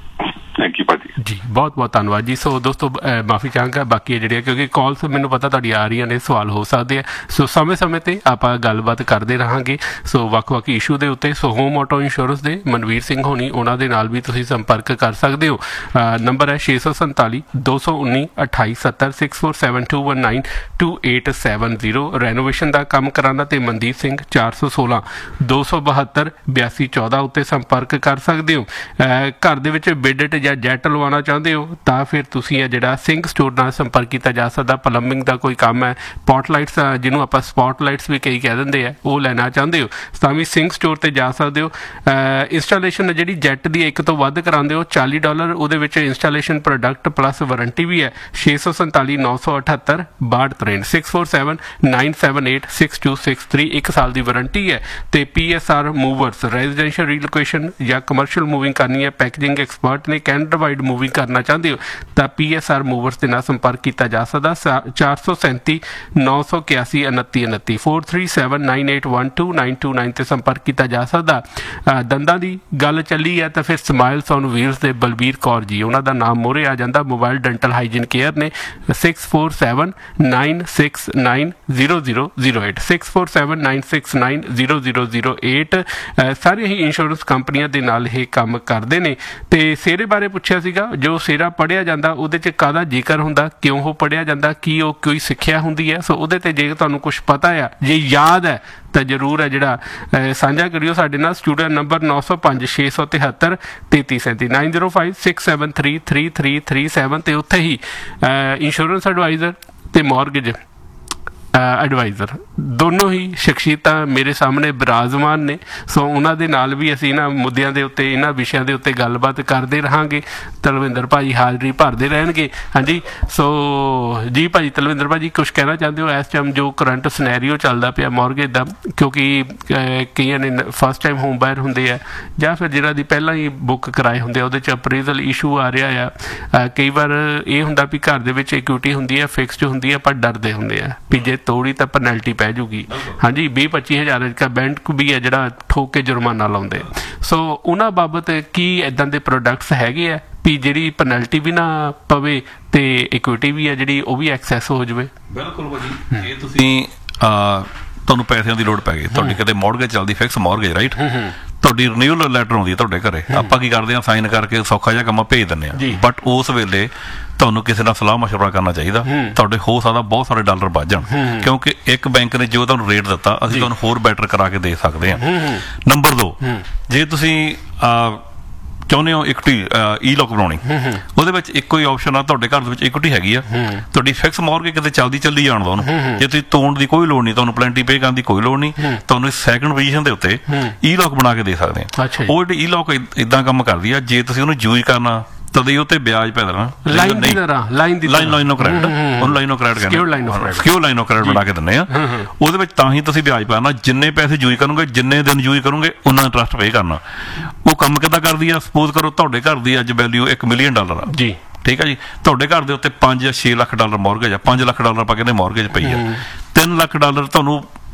Thank you ਭਾਜੀ ਜੀ, ਬਹੁਤ ਬਹੁਤ ਧੰਨਵਾਦ ਜੀ। ਸੋ ਦੋਸਤੋ ਮਾਫੀ ਚਾਹਾਂਗਾ ਬਾਕੀ ਜਿਹੜੀਆਂ, ਕਿਉਂਕਿ ਕਾਲਸ ਮੈਨੂੰ ਪਤਾ ਤੁਹਾਡੀ ਆ ਰਹੀਆਂ ਨੇ, ਸਵਾਲ ਹੋ ਸਕਦੇ ਆ। ਸੋ ਸਮੇਂ ਸਮੇਂ ਤੇ ਆਪਾਂ ਗੱਲਬਾਤ ਕਰਦੇ ਰਹਾਂਗੇ ਸੋ ਵੱਖ ਵੱਖ ਇਸ਼ੂ ਦੇ ਉੱਤੇ। ਸੋ ਹੋਮ ਆਟੋ ਇੰਸ਼ੋਰੈਂਸ ਦੇ ਮਨਵੀਰ ਸਿੰਘ ਹੋਣੀ, ਉਹਨਾਂ ਦੇ ਨਾਲ ਵੀ ਤੁਸੀਂ ਸੰਪਰਕ ਕਰ ਸਕਦੇ ਹੋ। ਨੰਬਰ ਹੈ ਛੇ ਸੌ ਸੰਤਾਲੀ ਦੋ ਸੌ ਉੱਨੀ ਅਠਾਈ ਸੱਤਰ six four seven to one nine to eight seven zero. Renovation ਦਾ ਕੰਮ ਕਰਾਉਣਾ ਤੇ ਮਨਦੀਪ ਸਿੰਘ ਚਾਰ ਸੌ ਸੋਲਾਂ ਦੋ ਸੌ ਬਹੱਤਰ ਬਿਆਸੀ ਚੌਦਾਂ ਉੱਤੇ ਸੰਪਰਕ ਕਰ ਸਕਦੇ ਹੋ। ਘਰ ਦੇ ਵਿੱਚ ਬਿਡਟ ਜਾਂ ਜੈਟ ਲਵਾਉਣਾ ਚਾਹੁੰਦੇ ਹੋ ਤਾਂ ਫਿਰ ਤੁਸੀਂ ਇਹ ਜਿਹੜਾ ਸਿੰਘ ਸਟੋਰ ਨਾਲ ਸੰਪਰਕ ਕੀਤਾ ਜਾ ਸਕਦਾ। ਪਲੰਬਿੰਗ ਦਾ ਕੋਈ ਕੰਮ ਹੈ, ਸਪੌਟ ਲਾਈਟਸ ਜਿਹਨੂੰ ਆਪਾਂ ਸਪੌਟ ਲਾਈਟਸ ਵੀ ਕਈ ਕਹਿ ਦਿੰਦੇ ਆ, ਉਹ ਲੈਣਾ ਚਾਹੁੰਦੇ ਹੋ ਤਾਂ ਵੀ ਸਿੰਘ ਸਟੋਰ ਤੇ ਜਾ ਸਕਦੇ ਹੋ। ਇੰਸਟਾਲੇਸ਼ਨ ਜਿਹੜੀ ਜੈਟ ਦੀ ਇੱਕ ਤੋਂ ਵੱਧ ਕਰਾਉਂਦੇ ਹੋ ਚਾਲੀ ਡਾਲਰ, ਉਹਦੇ ਵਿੱਚ ਇੰਸਟਾਲੇਸ਼ਨ ਪ੍ਰੋਡਕਟ ਪਲੱਸ ਵਾਰੰਟੀ ਵੀ ਹੈ। ਛੇ ਸੌ ਸੰਤਾਲੀ ਨੌ ਸੌ ਅਠੱਤਰ ਬਾਹਠ ਤਰੇਂਹਠ six four seven nine seven eight six two six three ਇੱਕ ਸਾਲ ਦੀ ਵਾਰੰਟੀ ਹੈ। ਤੇ P S R movers residential ਰੀਲੋਕੇਸ਼ਨ ਜਾਂ ਕਮਰਸ਼ੀਅਲ ਮੂਵਿੰਗ ਕਰਨੀ ਹੈ, ਪੈਕੇਜਿੰਗ ਐਕਸਪਰਟ ਨੇ, ਕੈਨੇਡਾ ਵਾਈਡ ਮੂਵਿੰਗ ਕਰਨਾ ਚਾਹੁੰਦੇ ਹੋ ਤਾਂ ਪੀ ਐਸ ਆਰ ਮੂਵਰਸ ਦੇ ਨਾਲ ਸੰਪਰਕ ਕੀਤਾ ਜਾ ਸਕਦਾ। ਚਾਰ ਸੌ ਸੈਂਤੀ ਨੌ ਸੌ ਇਕਿਆਸੀ ਉਨੱਤੀ ਉਨੱਤੀ four three seven nine eight one two nine to nine ਤੇ ਸੰਪਰਕ ਕੀਤਾ ਜਾ ਸਕਦਾ। ਦੰਦਾਂ ਦੀ ਗੱਲ ਚੱਲੀ ਹੈ ਤਾਂ ਫਿਰ ਸਮਾਈਲਸ ਔਨ ਵੀਲਸ ਦੇ ਬਲਬੀਰ ਕੌਰ ਜੀ, ਉਹਨਾਂ ਦਾ ਨਾਮ ਮੋਹਰੇ ਆ ਜਾਂਦਾ। ਮੋਬਾਈਲ ਡੈਂਟਲ ਹਾਈਜੀਨ ਕੇਅਰ ਨੇ six four seven nine six nine zero zero zero eight six four seven nine six nine zero zero zero eight. ਸਾਰੀਆਂ ਹੀ ਇੰਸ਼ੋਰੈਂਸ ਕੰਪਨੀਆਂ ਦੇ ਨਾਲ ਇਹ ਕੰਮ ਕਰਦੇ ਨੇ। ਤੇ ਸਿਹਰੇ ਬਾਰੇ ਪੁੱਛਿਆ ਸੀਗਾ, ਜੋ ਸਿਹਰਾ ਪੜ੍ਹਿਆ ਜਾਂਦਾ ਉਹਦੇ 'ਚ ਕਾਹਦਾ ਜ਼ਿਕਰ ਹੁੰਦਾ, ਕਿਉਂ ਉਹ ਪੜ੍ਹਿਆ ਜਾਂਦਾ, ਕੀ ਉਹ ਕੋਈ ਸਿੱਖਿਆ ਹੁੰਦੀ ਹੈ। ਸੋ ਉਹਦੇ 'ਤੇ ਜੇ ਤੁਹਾਨੂੰ ਕੁਛ ਪਤਾ ਆ, ਜੇ ਯਾਦ ਹੈ ਤਾਂ ਜ਼ਰੂਰ ਹੈ ਜਿਹੜਾ ਸਾਂਝਾ ਕਰਿਓ ਸਾਡੇ ਨਾਲ। ਸਟੂਡੈਂਟ ਨੰਬਰ ਨੌ ਸੌ ਪੰਜ ਛੇ ਸੌ ਤਿਹੱਤਰ ਤੇਤੀ ਸੈਂਤੀ nine zero five six seven three three three three seven. ਤੇ ਉੱਥੇ ਹੀ ਇੰਸ਼ੋਰੈਂਸ ਐਡਵਾਈਜ਼ਰ ਤੇ ਮੌਰਗੇਜ ਐਡਵਾਈਜ਼ਰ ਦੋਨੋਂ ਹੀ ਸ਼ਖਸੀਅਤਾਂ ਮੇਰੇ ਸਾਹਮਣੇ ਬਿਰਾਜਮਾਨ ਨੇ। ਸੋ ਉਹਨਾਂ ਦੇ ਨਾਲ ਵੀ ਅਸੀਂ ਇਹਨਾਂ ਮੁੱਦਿਆਂ ਦੇ ਉੱਤੇ, ਇਹਨਾਂ ਵਿਸ਼ਿਆਂ ਦੇ ਉੱਤੇ ਗੱਲਬਾਤ ਕਰਦੇ ਰਹਾਂਗੇ। ਤਲਵਿੰਦਰ ਭਾਜੀ ਹਾਜ਼ਰੀ ਭਰਦੇ ਰਹਿਣਗੇ। ਹਾਂਜੀ, ਸੋ ਜੀ ਭਾਜੀ ਤਲਵਿੰਦਰ ਭਾਜੀ ਕੁਛ ਕਹਿਣਾ ਚਾਹੁੰਦੇ ਹੋ ਇਸ ਟਾਈਮ ਜੋ ਕਰੰਟ ਸਨੈਰੀਓ ਚੱਲਦਾ ਪਿਆ ਮੌਰਗੇਜ ਦਾ, ਕਿਉਂਕਿ ਕਈਆਂ ਨੇ ਫਸਟ ਟਾਈਮ ਹੋਮ ਬਾਇਰ ਹੁੰਦੇ ਆ ਜਾਂ ਫਿਰ ਜਿਹਨਾਂ ਦੀ ਪਹਿਲਾਂ ਹੀ ਬੁੱਕ ਕਰਾਏ ਹੁੰਦੇ ਆ, ਉਹਦੇ 'ਚ ਅਪਰੇਜ਼ਲ ਇਸ਼ੂ ਆ ਰਿਹਾ ਆ। ਕਈ ਵਾਰ ਇਹ ਹੁੰਦਾ ਵੀ ਘਰ ਦੇ ਵਿੱਚ ਇਕੁਇਟੀ ਹੁੰਦੀ ਹੈ, ਫਿਕਸਡ ਹੁੰਦੀ ਹੈ, ਪਰ ਡਰਦੇ ਹੁੰਦੇ ਆ ਵੀ ਜੇ ਤੋੜੀ ਤਾਂ ਪੈਨਲਟੀ ਪੈ ਜੂਗੀ। ਹਾਂਜੀ, ਵੀਹ ਪੱਚੀ ਹਜ਼ਾਰ ਦਾ ਬੈਂਕ ਵੀ ਹੈ ਜਿਹੜਾ ਠੋਕ ਕੇ ਜੁਰਮਾਨਾ ਲਾਉਂਦੇ। ਸੋ ਉਹਨਾਂ ਬਾਬਤ ਕੀ ਇੱਦਾਂ ਦੇ ਪ੍ਰੋਡਕਟਸ ਹੈਗੇ ਆ ਵੀ ਜਿਹੜੀ ਪੈਨਲਟੀ ਵੀ ਨਾ ਪਵੇ ਤੇ ਇਕੁਇਟੀ ਵੀ ਹੈ ਜਿਹੜੀ ਉਹ ਵੀ ਐਕਸੈਸ ਹੋ ਜਾਵੇ? ਬਿਲਕੁਲ ਭਾਜੀ, ਇਹ ਤੁਸੀਂ ਤੁਹਾਨੂੰ ਪੈਸਿਆਂ ਦੀ ਲੋੜ ਪੈ ਗਈ, ਤੁਹਾਡੀ ਕਿਤੇ ਮੌਰਗੇਜ ਚੱਲਦੀ, ਫਿਕਸ ਮੌਰਗੇਜ, ਰਾਈਟ, ਤੁਹਾਡੀ ਰਿਨਿਊਅਲ ਲੈਟਰ ਆਉਂਦੀ ਹੈ ਤੁਹਾਡੇ ਘਰੇ, ਆਪਾਂ ਕੀ ਕਰਦੇ ਹਾਂ, ਸਾਈਨ ਕਰਕੇ ਸੌਖਾ ਜਿਹਾ ਕੰਮ ਭੇਜ ਦਿੰਦੇ ਹਾਂ। ਬਟ ਉਸ ਵੇਲੇ ਤੁਹਾਨੂੰ ਕਿਸੇ ਨਾਲ ਸਲਾਹ ਮਸ਼ਵਰਾ ਕਰਨਾ ਚਾਹੀਦਾ। ਤੁਹਾਡੇ ਹੋ ਸਕਦਾ ਬਹੁਤ ਸਾਰੇ ਡਾਲਰ ਵੱਧ ਜਾਣ, ਕਿਉਂਕਿ ਇੱਕ ਬੈਂਕ ਨੇ ਜੋ ਤੁਹਾਨੂੰ ਰੇਟ ਦਿੱਤਾ ਅਸੀਂ ਤੁਹਾਨੂੰ ਹੋਰ ਬੈਟਰ ਕਰਾ ਕੇ ਦੇ ਸਕਦੇ ਹਾਂ। ਨੰਬਰ ਦੋ, ਜੇ ਤੁਸੀਂ ਚਾਹੁੰਦੇ ਹੋ ਇਕੁਇਟੀ ਈ ਲੋਕ ਬਣਾਉਣੀ, ਉਹਦੇ ਵਿੱਚ ਇੱਕੋ ਹੀ ਆਪਸ਼ਨ ਆ, ਤੁਹਾਡੇ ਘਰ ਦੇ ਵਿੱਚ ਇਕੁਇਟੀ ਹੈਗੀ ਆ, ਤੁਹਾਡੀ ਫਿਕਸ ਮੌਰਗੇਜ ਕਿਤੇ ਚੱਲਦੀ ਚੱਲੀ ਜਾਣ ਦਾ ਉਹਨੂੰ, ਜੇ ਤੁਸੀਂ ਤੋੜਨ ਦੀ ਕੋਈ ਲੋੜ ਨਹੀਂ, ਤੁਹਾਨੂੰ ਪਲੈਂਟੀ ਪੇ ਕਰਨ ਦੀ ਕੋਈ ਲੋੜ ਨਹੀਂ, ਤੁਹਾਨੂੰ ਸੈਕਿੰਡ ਪੋਜੀਸ਼ਨ ਦੇ ਉੱਤੇ ਈ ਲੋਕ ਬਣਾ ਕੇ ਦੇ ਸਕਦੇ ਆ। ਉਹ ਜਿਹੜੀ ਈ ਲੋਕ ਇਦਾਂ ਕੰਮ ਕਰਦੀ ਆ, ਜੇ ਤੁਸੀਂ ਉਹਨੂੰ ਯੂਜ਼ ਕਰਨਾ ਤਦੇ ਉੱਤੇ ਵਿਆਜ ਪੈ ਦੇਣਾ, ਲਾਈਨ ਦੀ ਤਰ੍ਹਾਂ, line the line line of credit, ਉਹਨੂੰ ਲਾਈਨ ਆਫ ਕ੍ਰੈਡਿਟ ਕਹਿੰਦੇ, ਸਿਕਿਉਰ ਲਾਈਨ ਆਫ ਕ੍ਰੈਡਿਟ ਬਣਾ ਕੇ ਦਿੰਦੇ ਆ। ਉਹਦੇ ਵਿੱਚ ਤਾਂ ਹੀ ਤੁਸੀਂ ਵਿਆਜ ਪਾਣਾ, ਜਿੰਨੇ ਪੈਸੇ ਯੂਜ਼ ਕਰੋਗੇ, ਜਿੰਨੇ ਦਿਨ ਯੂਜ਼ ਕਰੋਗੇ, ਉਹਨਾਂ ਇੰਟਰਸਟ ਪੇ ਕਰਨਾ। ਉਹ ਕੰਮ ਕਿੱਦਾਂ ਕਰਦੀ ਆ? ਸਪੋਜ਼ ਕਰੋ ਤੁਹਾਡੇ ਘਰ ਦੀ ਅੱਜ ਵੈਲਿਊ ਇੱਕ ਮਿਲੀਅਨ ਡਾਲਰ ਆ ਜੀ, ਠੀਕ ਆ ਜੀ, ਤੁਹਾਡੇ ਘਰ ਦੇ ਉੱਤੇ ਪੰਜ ਜਾਂ ਛੇ ਲੱਖ ਡਾਲਰ ਮੌਰਗੇਜ ਆ, ਪੰਜ ਲੱਖ ਡਾਲਰ ਆਪਾਂ ਕਹਿੰਦੇ ਮੌਰਗੇਜ ਪਈ ਆ, ਤਿੰਨ ਲੱਖ ਡਾਲਰ ਤੁਹਾਨੂੰ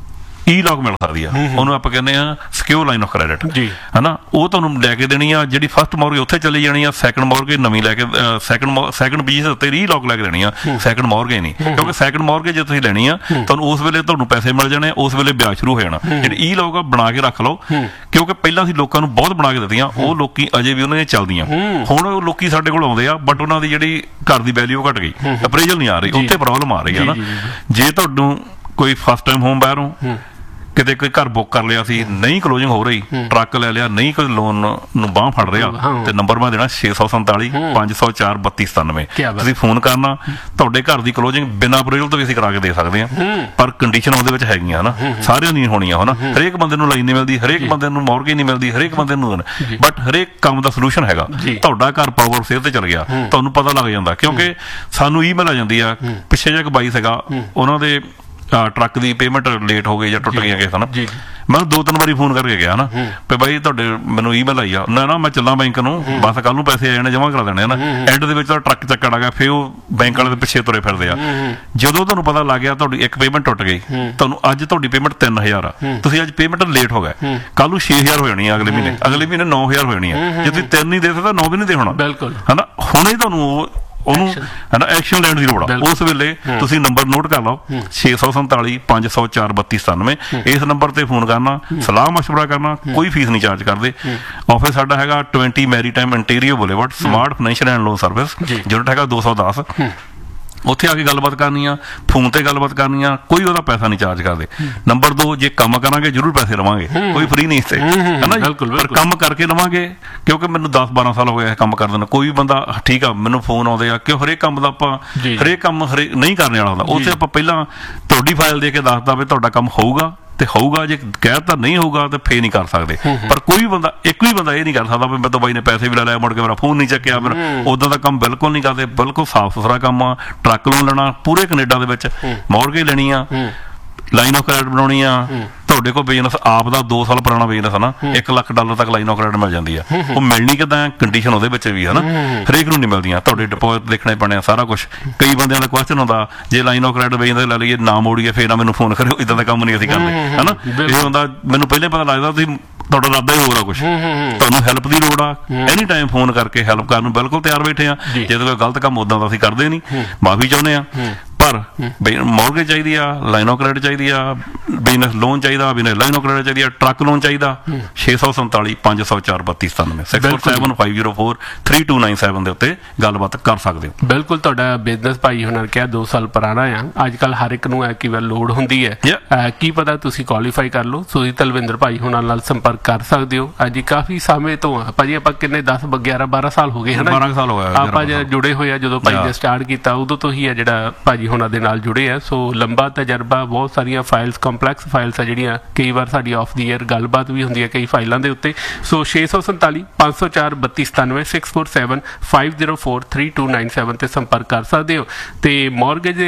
ਈ ਲੌਕ ਮਿਲ ਸਕਦੀ ਆ, ਉਹਨੂੰ ਆਪਾਂ ਕਹਿੰਦੇ ਆ ਸਿਕਿਉਰ ਲਾਈਨ ਆਫ ਕ੍ਰੈਡਿਟ ਹੈ ਨਾ। ਉਹ ਤੁਹਾਨੂੰ ਲੈ ਕੇ ਦੇਣੀ ਆ, ਜਿਹੜੀ ਫਸਟ ਮੌਰਗੇਜ ਉੱਥੇ ਚਲੀ ਜਾਣੀ ਆ, ਸੈਕੰਡ ਮੌਰਗੇਜ ਨਵੀਂ ਲੈ ਕੇ ਸੈਕੰਡ ਸੈਕੰਡ ਬੀਜ ਉੱਤੇ ਰੀ ਲੌਕ ਲੈ ਕੇ ਦੇਣੀ ਆ, ਸੈਕੰਡ ਮੌਰਗੇਜ ਨਹੀਂ, ਕਿਉਂਕਿ ਸੈਕੰਡ ਮੌਰਗੇਜ ਜੇ ਤੁਸੀਂ ਲੈਣੀ ਆ ਤੁਹਾਨੂੰ ਉਸ ਵੇਲੇ ਤੁਹਾਨੂੰ ਪੈਸੇ ਮਿਲ ਜਾਣੇ, ਉਸ ਵੇਲੇ ਵਿਆਜ ਸ਼ੁਰੂ ਹੋ ਜਾਣਾ। ਜਿਹੜੀ ਈ ਲੌਕ ਆ ਬਣਾ ਕੇ ਰੱਖ ਲਓ, ਕਿਉਂਕਿ ਪਹਿਲਾਂ ਅਸੀਂ ਲੋਕਾਂ ਨੂੰ ਬਹੁਤ ਬਣਾ ਕੇ ਦਿੱਤੀਆਂ, ਉਹ ਲੋਕੀ ਅਜੇ ਵੀ ਉਹਨਾਂ ਦੀਆਂ ਚੱਲਦੀਆਂ। ਹੁਣ ਉਹ ਲੋਕੀ ਸਾਡੇ ਕੋਲ ਆਉਂਦੇ ਆ ਬਟ ਉਹਨਾਂ ਦੀ ਜਿਹੜੀ ਘਰ ਦੀ ਵੈਲਿਊ ਘਟ ਗਈ, ਅਪਰੇਜਲ ਨਹੀਂ ਆ ਰਹੀ, ਉੱਥੇ ਪ੍ਰੋਬਲਮ ਆ ਰਹੀ ਹੈ ਨਾ। ਜੇ ਤੁਹਾਨੂੰ ਕੋਈ ਫਸਟ ਟਾਈਮ ਹੋਮ ਬਾਇਰ ਹੋ, ਕਿਤੇ ਕੋਈ ਘਰ ਬੁੱਕ ਕਰ ਲਿਆ ਸੀ, ਨਹੀਂ ਕਲੋਜਿੰਗ ਹੋ ਰਹੀ, ਟਰੱਕ ਲੈ ਲਿਆ, ਨਹੀਂ ਕੋਈ ਲੋਨ ਨੂੰ ਬਾਂਹ ਫੜ ਰਿਹਾ, ਤੇ ਨੰਬਰ ਮੈਂ ਦੇਣਾ ਛੇ ਸੌ ਸੰਤਾਲੀ ਪੰਜ ਸੌ ਚਾਰ ਬੱਤੀ ਸਤਾਨਵੇਂ। ਤੁਸੀਂ ਫੋਨ ਕਰਨਾ, ਤੁਹਾਡੇ ਘਰ ਦੀ ਕਲੋਜਿੰਗ ਬਿਨਾਂ ਅਪਰੇਜਲ ਤੋਂ ਵੀ ਅਸੀਂ ਕਰਾ ਕੇ ਦੇ ਸਕਦੇ ਹਾਂ, ਪਰ ਕੰਡੀਸ਼ਨ ਉਹਦੇ ਵਿੱਚ ਹੈਗੀਆਂ ਨਾ, ਸਾਰਿਆਂ ਦੀਆਂ ਹੋਣੀਆਂ ਹਨਾ। ਹਰੇਕ ਬੰਦੇ ਨੂੰ ਲਾਈਨ ਨਹੀਂ ਮਿਲਦੀ, ਹਰੇਕ ਬੰਦੇ ਨੂੰ ਮੌਰਗੇਜ ਨਹੀਂ ਮਿਲਦੀ, ਹਰੇਕ ਬੰਦੇ ਨੂੰ, ਬਟ ਹਰੇਕ ਕੰਮ ਦਾ ਸੋਲੂਸ਼ਨ ਹੈਗਾ। ਤੁਹਾਡਾ ਘਰ ਪਾਵਰ ਸੇਲ ਤੇ ਚਲ ਗਿਆ, ਤੁਹਾਨੂੰ ਪਤਾ ਲੱਗ ਜਾਂਦਾ, ਕਿਉਂਕਿ ਸਾਨੂੰ ਈਮੇਲ ਆ ਜਾਂਦੀ ਆ। ਪਿੱਛੇ ਜਿਹਾ ਇੱਕ ਬਾਈ ਸੀਗਾ, ਉਹਨਾਂ ਦੇ ਟਰੱਕ ਦੀ ਪੇਮੈਂਟ ਲੇਟ ਹੋ ਗਈ ਜਾਂ ਟੁੱਟ ਗਈਆਂ ਕਿਸੇ ਨਾ, ਮੈਂ ਦੋ ਤਿੰਨ ਵਾਰੀ ਫੋਨ ਕਰਕੇ ਗਿਆ ਨਾ ਵੀ ਬਾਈ ਤੁਹਾਡੇ ਮੈਨੂੰ ਈਮੇਲ ਆਈ ਆ, ਨਾ ਨਾ ਮੈਂ ਚੱਲਾਂ ਬੈਂਕ ਨੂੰ, ਬਸ ਕੱਲ ਨੂੰ ਪੈਸੇ ਆ ਜਾਣੇ, ਜਮ੍ਹਾਂ ਕਰਾ ਦੇਣੇ ਨਾ। ਐਂਡ ਦੇ ਵਿੱਚ ਤਾਂ ਟਰੱਕ ਚੱਕੜ ਆ ਗਿਆ, ਫਿਰ ਉਹ ਬੈਂਕ ਵਾਲੇ ਦੇ ਪਿੱਛੇ ਤੁਰੇ ਫਿਰਦੇ ਆ। ਜਦੋਂ ਤੁਹਾਨੂੰ ਪਤਾ ਲੱਗ ਗਿਆ ਤੁਹਾਡੀ ਇੱਕ ਪੇਮੈਂਟ ਟੁੱਟ ਗਈ, ਤੁਹਾਨੂੰ ਅੱਜ ਤੁਹਾਡੀ ਪੇਮੈਂਟ ਤਿੰਨ ਹਜ਼ਾਰ ਆ, ਤੁਸੀਂ ਅੱਜ ਪੇਮੈਂਟ ਲੇਟ ਹੋ ਗਏ, ਕੱਲ ਨੂੰ ਛੇ ਹਜ਼ਾਰ ਹੋ ਜਾਣੀ ਆ, ਅਗਲੇ ਮਹੀਨੇ ਅਗਲੇ ਮਹੀਨੇ ਨੌ ਹਜ਼ਾਰ ਹੋ ਜਾਣੀ ਆ। ਜੇ ਤੁਸੀਂ ਤਿੰਨ ਨਹੀਂ ਦੇ ਸਕਦੇ ਨੌ ਵੀ ਨਹੀਂ ਦੇ ਹੋਣਾ, ਬਿਲਕੁਲ ਹਨਾ। ਹੁਣੇ ਤੁਹਾਨੂੰ ਉਹਨੂੰ ਹੈ ਨਾ ਐਕਸ਼ਨ ਲੈਣ ਦੀ ਲੋੜ ਆ। ਉਸ ਵੇਲੇ ਤੁਸੀਂ ਨੰਬਰ ਨੋਟ ਕਰ ਲਓ, ਛੇ ਸੌ ਸੰਤਾਲੀ ਪੰਜ ਸੌ ਚਾਰ ਬੱਤੀ ਸਤਾਨਵੇਂ। ਇਸ ਨੰਬਰ ਤੇ ਫੋਨ ਕਰਨਾ, ਸਲਾਹ ਮਸ਼ਵਰਾ ਕਰਨਾ, ਕੋਈ ਫੀਸ ਨਹੀਂ ਚਾਰਜ ਕਰਦੇ। ਆਫਿਸ ਸਾਡਾ ਹੈਗਾ twenty maritime interior boulevard, smart financial and loan service, unit ਹੈਗਾ ਦੋ ਸੌ ਦਸ। ਉੱਥੇ ਆ ਕੇ ਗੱਲਬਾਤ ਕਰਨੀ ਆ, ਫੋਨ ਤੇ ਗੱਲਬਾਤ ਕਰਨੀ ਆ, ਕੋਈ ਉਹਦਾ ਪੈਸਾ ਨਹੀਂ ਚਾਰਜ ਕਰਦੇ। ਨੰਬਰ ਦੋ, ਜੇ ਕੰਮ ਕਰਾਂਗੇ ਜ਼ਰੂਰ ਪੈਸੇ ਲਵਾਂਗੇ, ਕੋਈ ਫ੍ਰੀ ਨਹੀਂ ਇੱਥੇ, ਹੈ ਨਾ। ਪਰ ਕੰਮ ਕਰਕੇ ਲਵਾਂਗੇ, ਕਿਉਂਕਿ ਮੈਨੂੰ ਦਸ ਬਾਰਾਂ ਸਾਲ ਹੋ ਗਏ ਕੰਮ ਕਰਦੇ ਨੂੰ। ਕੋਈ ਵੀ ਬੰਦਾ ਠੀਕ ਆ, ਮੈਨੂੰ ਫੋਨ ਆਉਂਦੇ ਆ, ਕਿਉਂ ਹਰੇਕ ਕੰਮ ਦਾ ਆਪਾਂ ਹਰੇਕ ਕੰਮ ਹਰੇਕ ਨਹੀਂ ਕਰਨੇ ਵਾਲਾ ਹੁੰਦਾ। ਉੱਥੇ ਆਪਾਂ ਪਹਿਲਾਂ ਤੁਹਾਡੀ ਫਾਈਲ ਦੇ ਕੇ ਦੱਸਦਾ ਵੀ ਤੁਹਾਡਾ ਕੰਮ ਹੋਊਗਾ ਤੇ ਹੋਊਗਾ, ਜੇ ਕਹਿ ਤਾਂ ਨਹੀਂ ਹੋਊਗਾ ਤੇ ਫੇਰ ਨਹੀਂ ਕਰ ਸਕਦੇ। ਪਰ ਕੋਈ ਵੀ ਬੰਦਾ, ਇੱਕ ਵੀ ਬੰਦਾ ਇਹ ਨਹੀਂ ਕਰ ਸਕਦਾ ਵੀ ਮੈਂ ਤਾਂ ਬਾਈ ਨੇ ਪੈਸੇ ਵੀ ਲੈ ਲਿਆ, ਮੁੜ ਕੇ ਮੇਰਾ ਫੋਨ ਨਹੀਂ ਚੱਕਿਆ। ਫਿਰ ਉਦਾਂ ਦਾ ਕੰਮ ਬਿਲਕੁਲ ਨਹੀਂ ਕਰਦੇ, ਬਿਲਕੁਲ ਸਾਫ਼ ਸੁਥਰਾ ਕੰਮ ਆ। ਟਰੱਕ ਲੋਨ ਲੈਣਾ ਪੂਰੇ ਕੈਨੇਡਾ ਦੇ ਵਿੱਚ, ਮੌਰਗੇਜ ਲੈਣੀ ਆ, ਲਾਈਨ ਆਫ ਕ੍ਰੈਡਿਟ ਬਣਾਉਣੀ ਆ। ਤੁਹਾਡੇ ਕੋਲ ਬਿਜ਼ਨਸ ਆਪ ਦਾ ਦੋ ਸਾਲ ਪੁਰਾਣਾ ਬਿਜ਼ਨਸ ਹੈ ਨਾ, ਇੱਕ ਲੱਖ ਡਾਲਰ ਤੱਕ ਲਾਈਨ ਆਫ ਕ੍ਰੈਡਿਟ ਮਿਲ ਜਾਂਦੀ ਆ। ਉਹ ਮਿਲਣੀ ਕਿੱਦਾਂ, ਕੰਡੀਸ਼ਨ ਉਹਦੇ ਵਿੱਚ ਵੀ ਹੈ ਨਾ, ਹਰੇਕ ਨੂੰ ਨਹੀਂ ਮਿਲਦੀਆਂ। ਤੁਹਾਡੇ ਡਿਪੋਜ਼ਿਟ ਦੇਖਣੇ ਪੈਣੇ ਆ, ਸਾਰਾ ਕੁਛ। ਕਈ ਬੰਦਿਆਂ ਦਾ ਕੁਐਸਚਨ ਹੁੰਦਾ, ਜੇ ਲਾਈਨ ਆਫ ਕ੍ਰੈਡਿਟ ਬਿਜ਼ਨਸ ਲੈ ਲਈਏ, ਨਾ ਮੋੜੀਏ, ਫੇਰ ਨਾ ਮੈਨੂੰ ਫੋਨ ਕਰਿਓ, ਇਦਾਂ ਦਾ ਕੰਮ ਨਹੀਂ ਅਸੀਂ ਕਰਦੇ, ਹੈ ਨਾ। ਇਹ ਹੁੰਦਾ ਮੈਨੂੰ ਪਹਿਲੇ ਪਤਾ ਲੱਗਦਾ ਤੁਸੀਂ ਤੁਹਾਡਾ ਇਰਾਦਾ ਹੀ ਹੋਰ ਆ ਕੁਛ, ਤੁਹਾਨੂੰ ਹੈਲਪ ਦੀ ਲੋੜ ਆ, ਐਨੀ ਟਾਈਮ ਫੋਨ ਕਰਕੇ ਹੈਲਪ ਕਰਨ ਨੂੰ ਬਿਲਕੁਲ ਤਿਆਰ ਬੈਠੇ ਆ। ਜੇ ਕੋਈ ਗਲਤ ਕੰਮ ਉਦਾਂ ਦਾ ਅਸੀਂ ਕਰਦੇ ਨਹੀਂ, ਮਾਫੀ ਚਾਹੁੰਦੇ ਆ। ਪਰ ਮੌਰਗੇਜ ਚਾਹੀਦੀ ਆ, ਲਾਈਨ ਆਫ ਕ੍ਰੈਡਿਟ ਚਾਹੀਦੀ ਆ, ਬਿਜ਼ਨਸ ਲੋਨ ਚਾਹੀਦਾ, ਬਿਜ਼ਨਸ ਲਾਈਨ ਆਫ ਕ੍ਰੈਡਿਟ ਚਾਹੀਦੀ ਆ, ਟਰੱਕ ਲੋਨ ਚਾਹੀਦਾ, ਛੇ ਸੌ ਸੰਤਾਲੀ ਪੰਜ ਸੌ ਚਾਰ ਬੱਤੀ ਸਤਾਨਵੇਂ six four seven five zero four three two nine seven ਦੇ ਉੱਤੇ ਗੱਲਬਾਤ ਕਰ ਸਕਦੇ ਹੋ। ਬਿਲਕੁਲ, ਤੁਹਾਡਾ ਬਿਜ਼ਨਸ ਭਾਈ ਹੁਣਾਂ ਨੇ ਕਿਹਾ ਦੋ ਸਾਲ ਪੁਰਾਣਾ ਆ। ਅੱਜ ਕੱਲ੍ਹ ਹਰ ਇੱਕ ਨੂੰ ਕਿ ਵਾਰ ਲੋੜ ਹੁੰਦੀ ਹੈ, ਕੀ ਪਤਾ ਤੁਸੀਂ ਕੁਆਲੀਫਾਈ ਕਰ ਲਓ। ਤੁਸੀਂ ਤਲਵਿੰਦਰ ਭਾਈ ਹੁਣਾਂ ਨਾਲ ਸੰਪਰਕ ਕਰ ਸਕਦੇ ਹੋ। ਅੱਜ ਕਾਫੀ ਸਮੇਂ ਤੋਂ ਆ ਭਾਜੀ, ਆਪਾਂ ਕਿੰਨੇ ਦਸ ਗਿਆਰਾਂ ਬਾਰਾਂ ਸਾਲ ਹੋ ਗਏ ਹਨਾ, ਬਾਰਾਂ ਸਾਲ ਹੋਇਆ ਆਪਾਂ ਜੁੜੇ ਹੋਏ ਆ। ਜਦੋਂ ਭਾਈ ਨੇ ਸਟਾਰਟ ਕੀਤਾ ਉਦੋਂ ਤੋਂ ਹੀ ਆ ਜਿਹੜਾ ਭਾਜੀ ਹੁਣਾਂ ਦੇ ਨਾਲ ਜੁੜੇ ਆ। ਸੋ ਲੰਬਾ ਤਜਰਬਾ, ਬਹੁਤ ਸਾਰੀਆਂ ਫਾਈਲਸ, ਕੰਪਲੈਕਸ ਫਾਈਲਸ ਆ ਜਿਹੜੀਆਂ, ਕਈ ਵਾਰ ਸਾਡੀ ਆਫ ਦੀ ਏਅਰ ਗੱਲਬਾਤ ਵੀ ਹੁੰਦੀ ਹੈ ਕਈ ਫਾਈਲਾਂ ਦੇ ਉੱਤੇ। ਸੋ ਛੇ ਸੌ ਸੰਤਾਲੀ ਪੰਜ ਸੌ ਚਾਰ ਬੱਤੀ ਸਤਾਨਵੇਂ six four seven five zero four three two nine seven ਤੇ ਸੰਪਰਕ ਕਰ ਸਕਦੇ ਹੋ। ਤੇ ਮੌਰਗੇਜ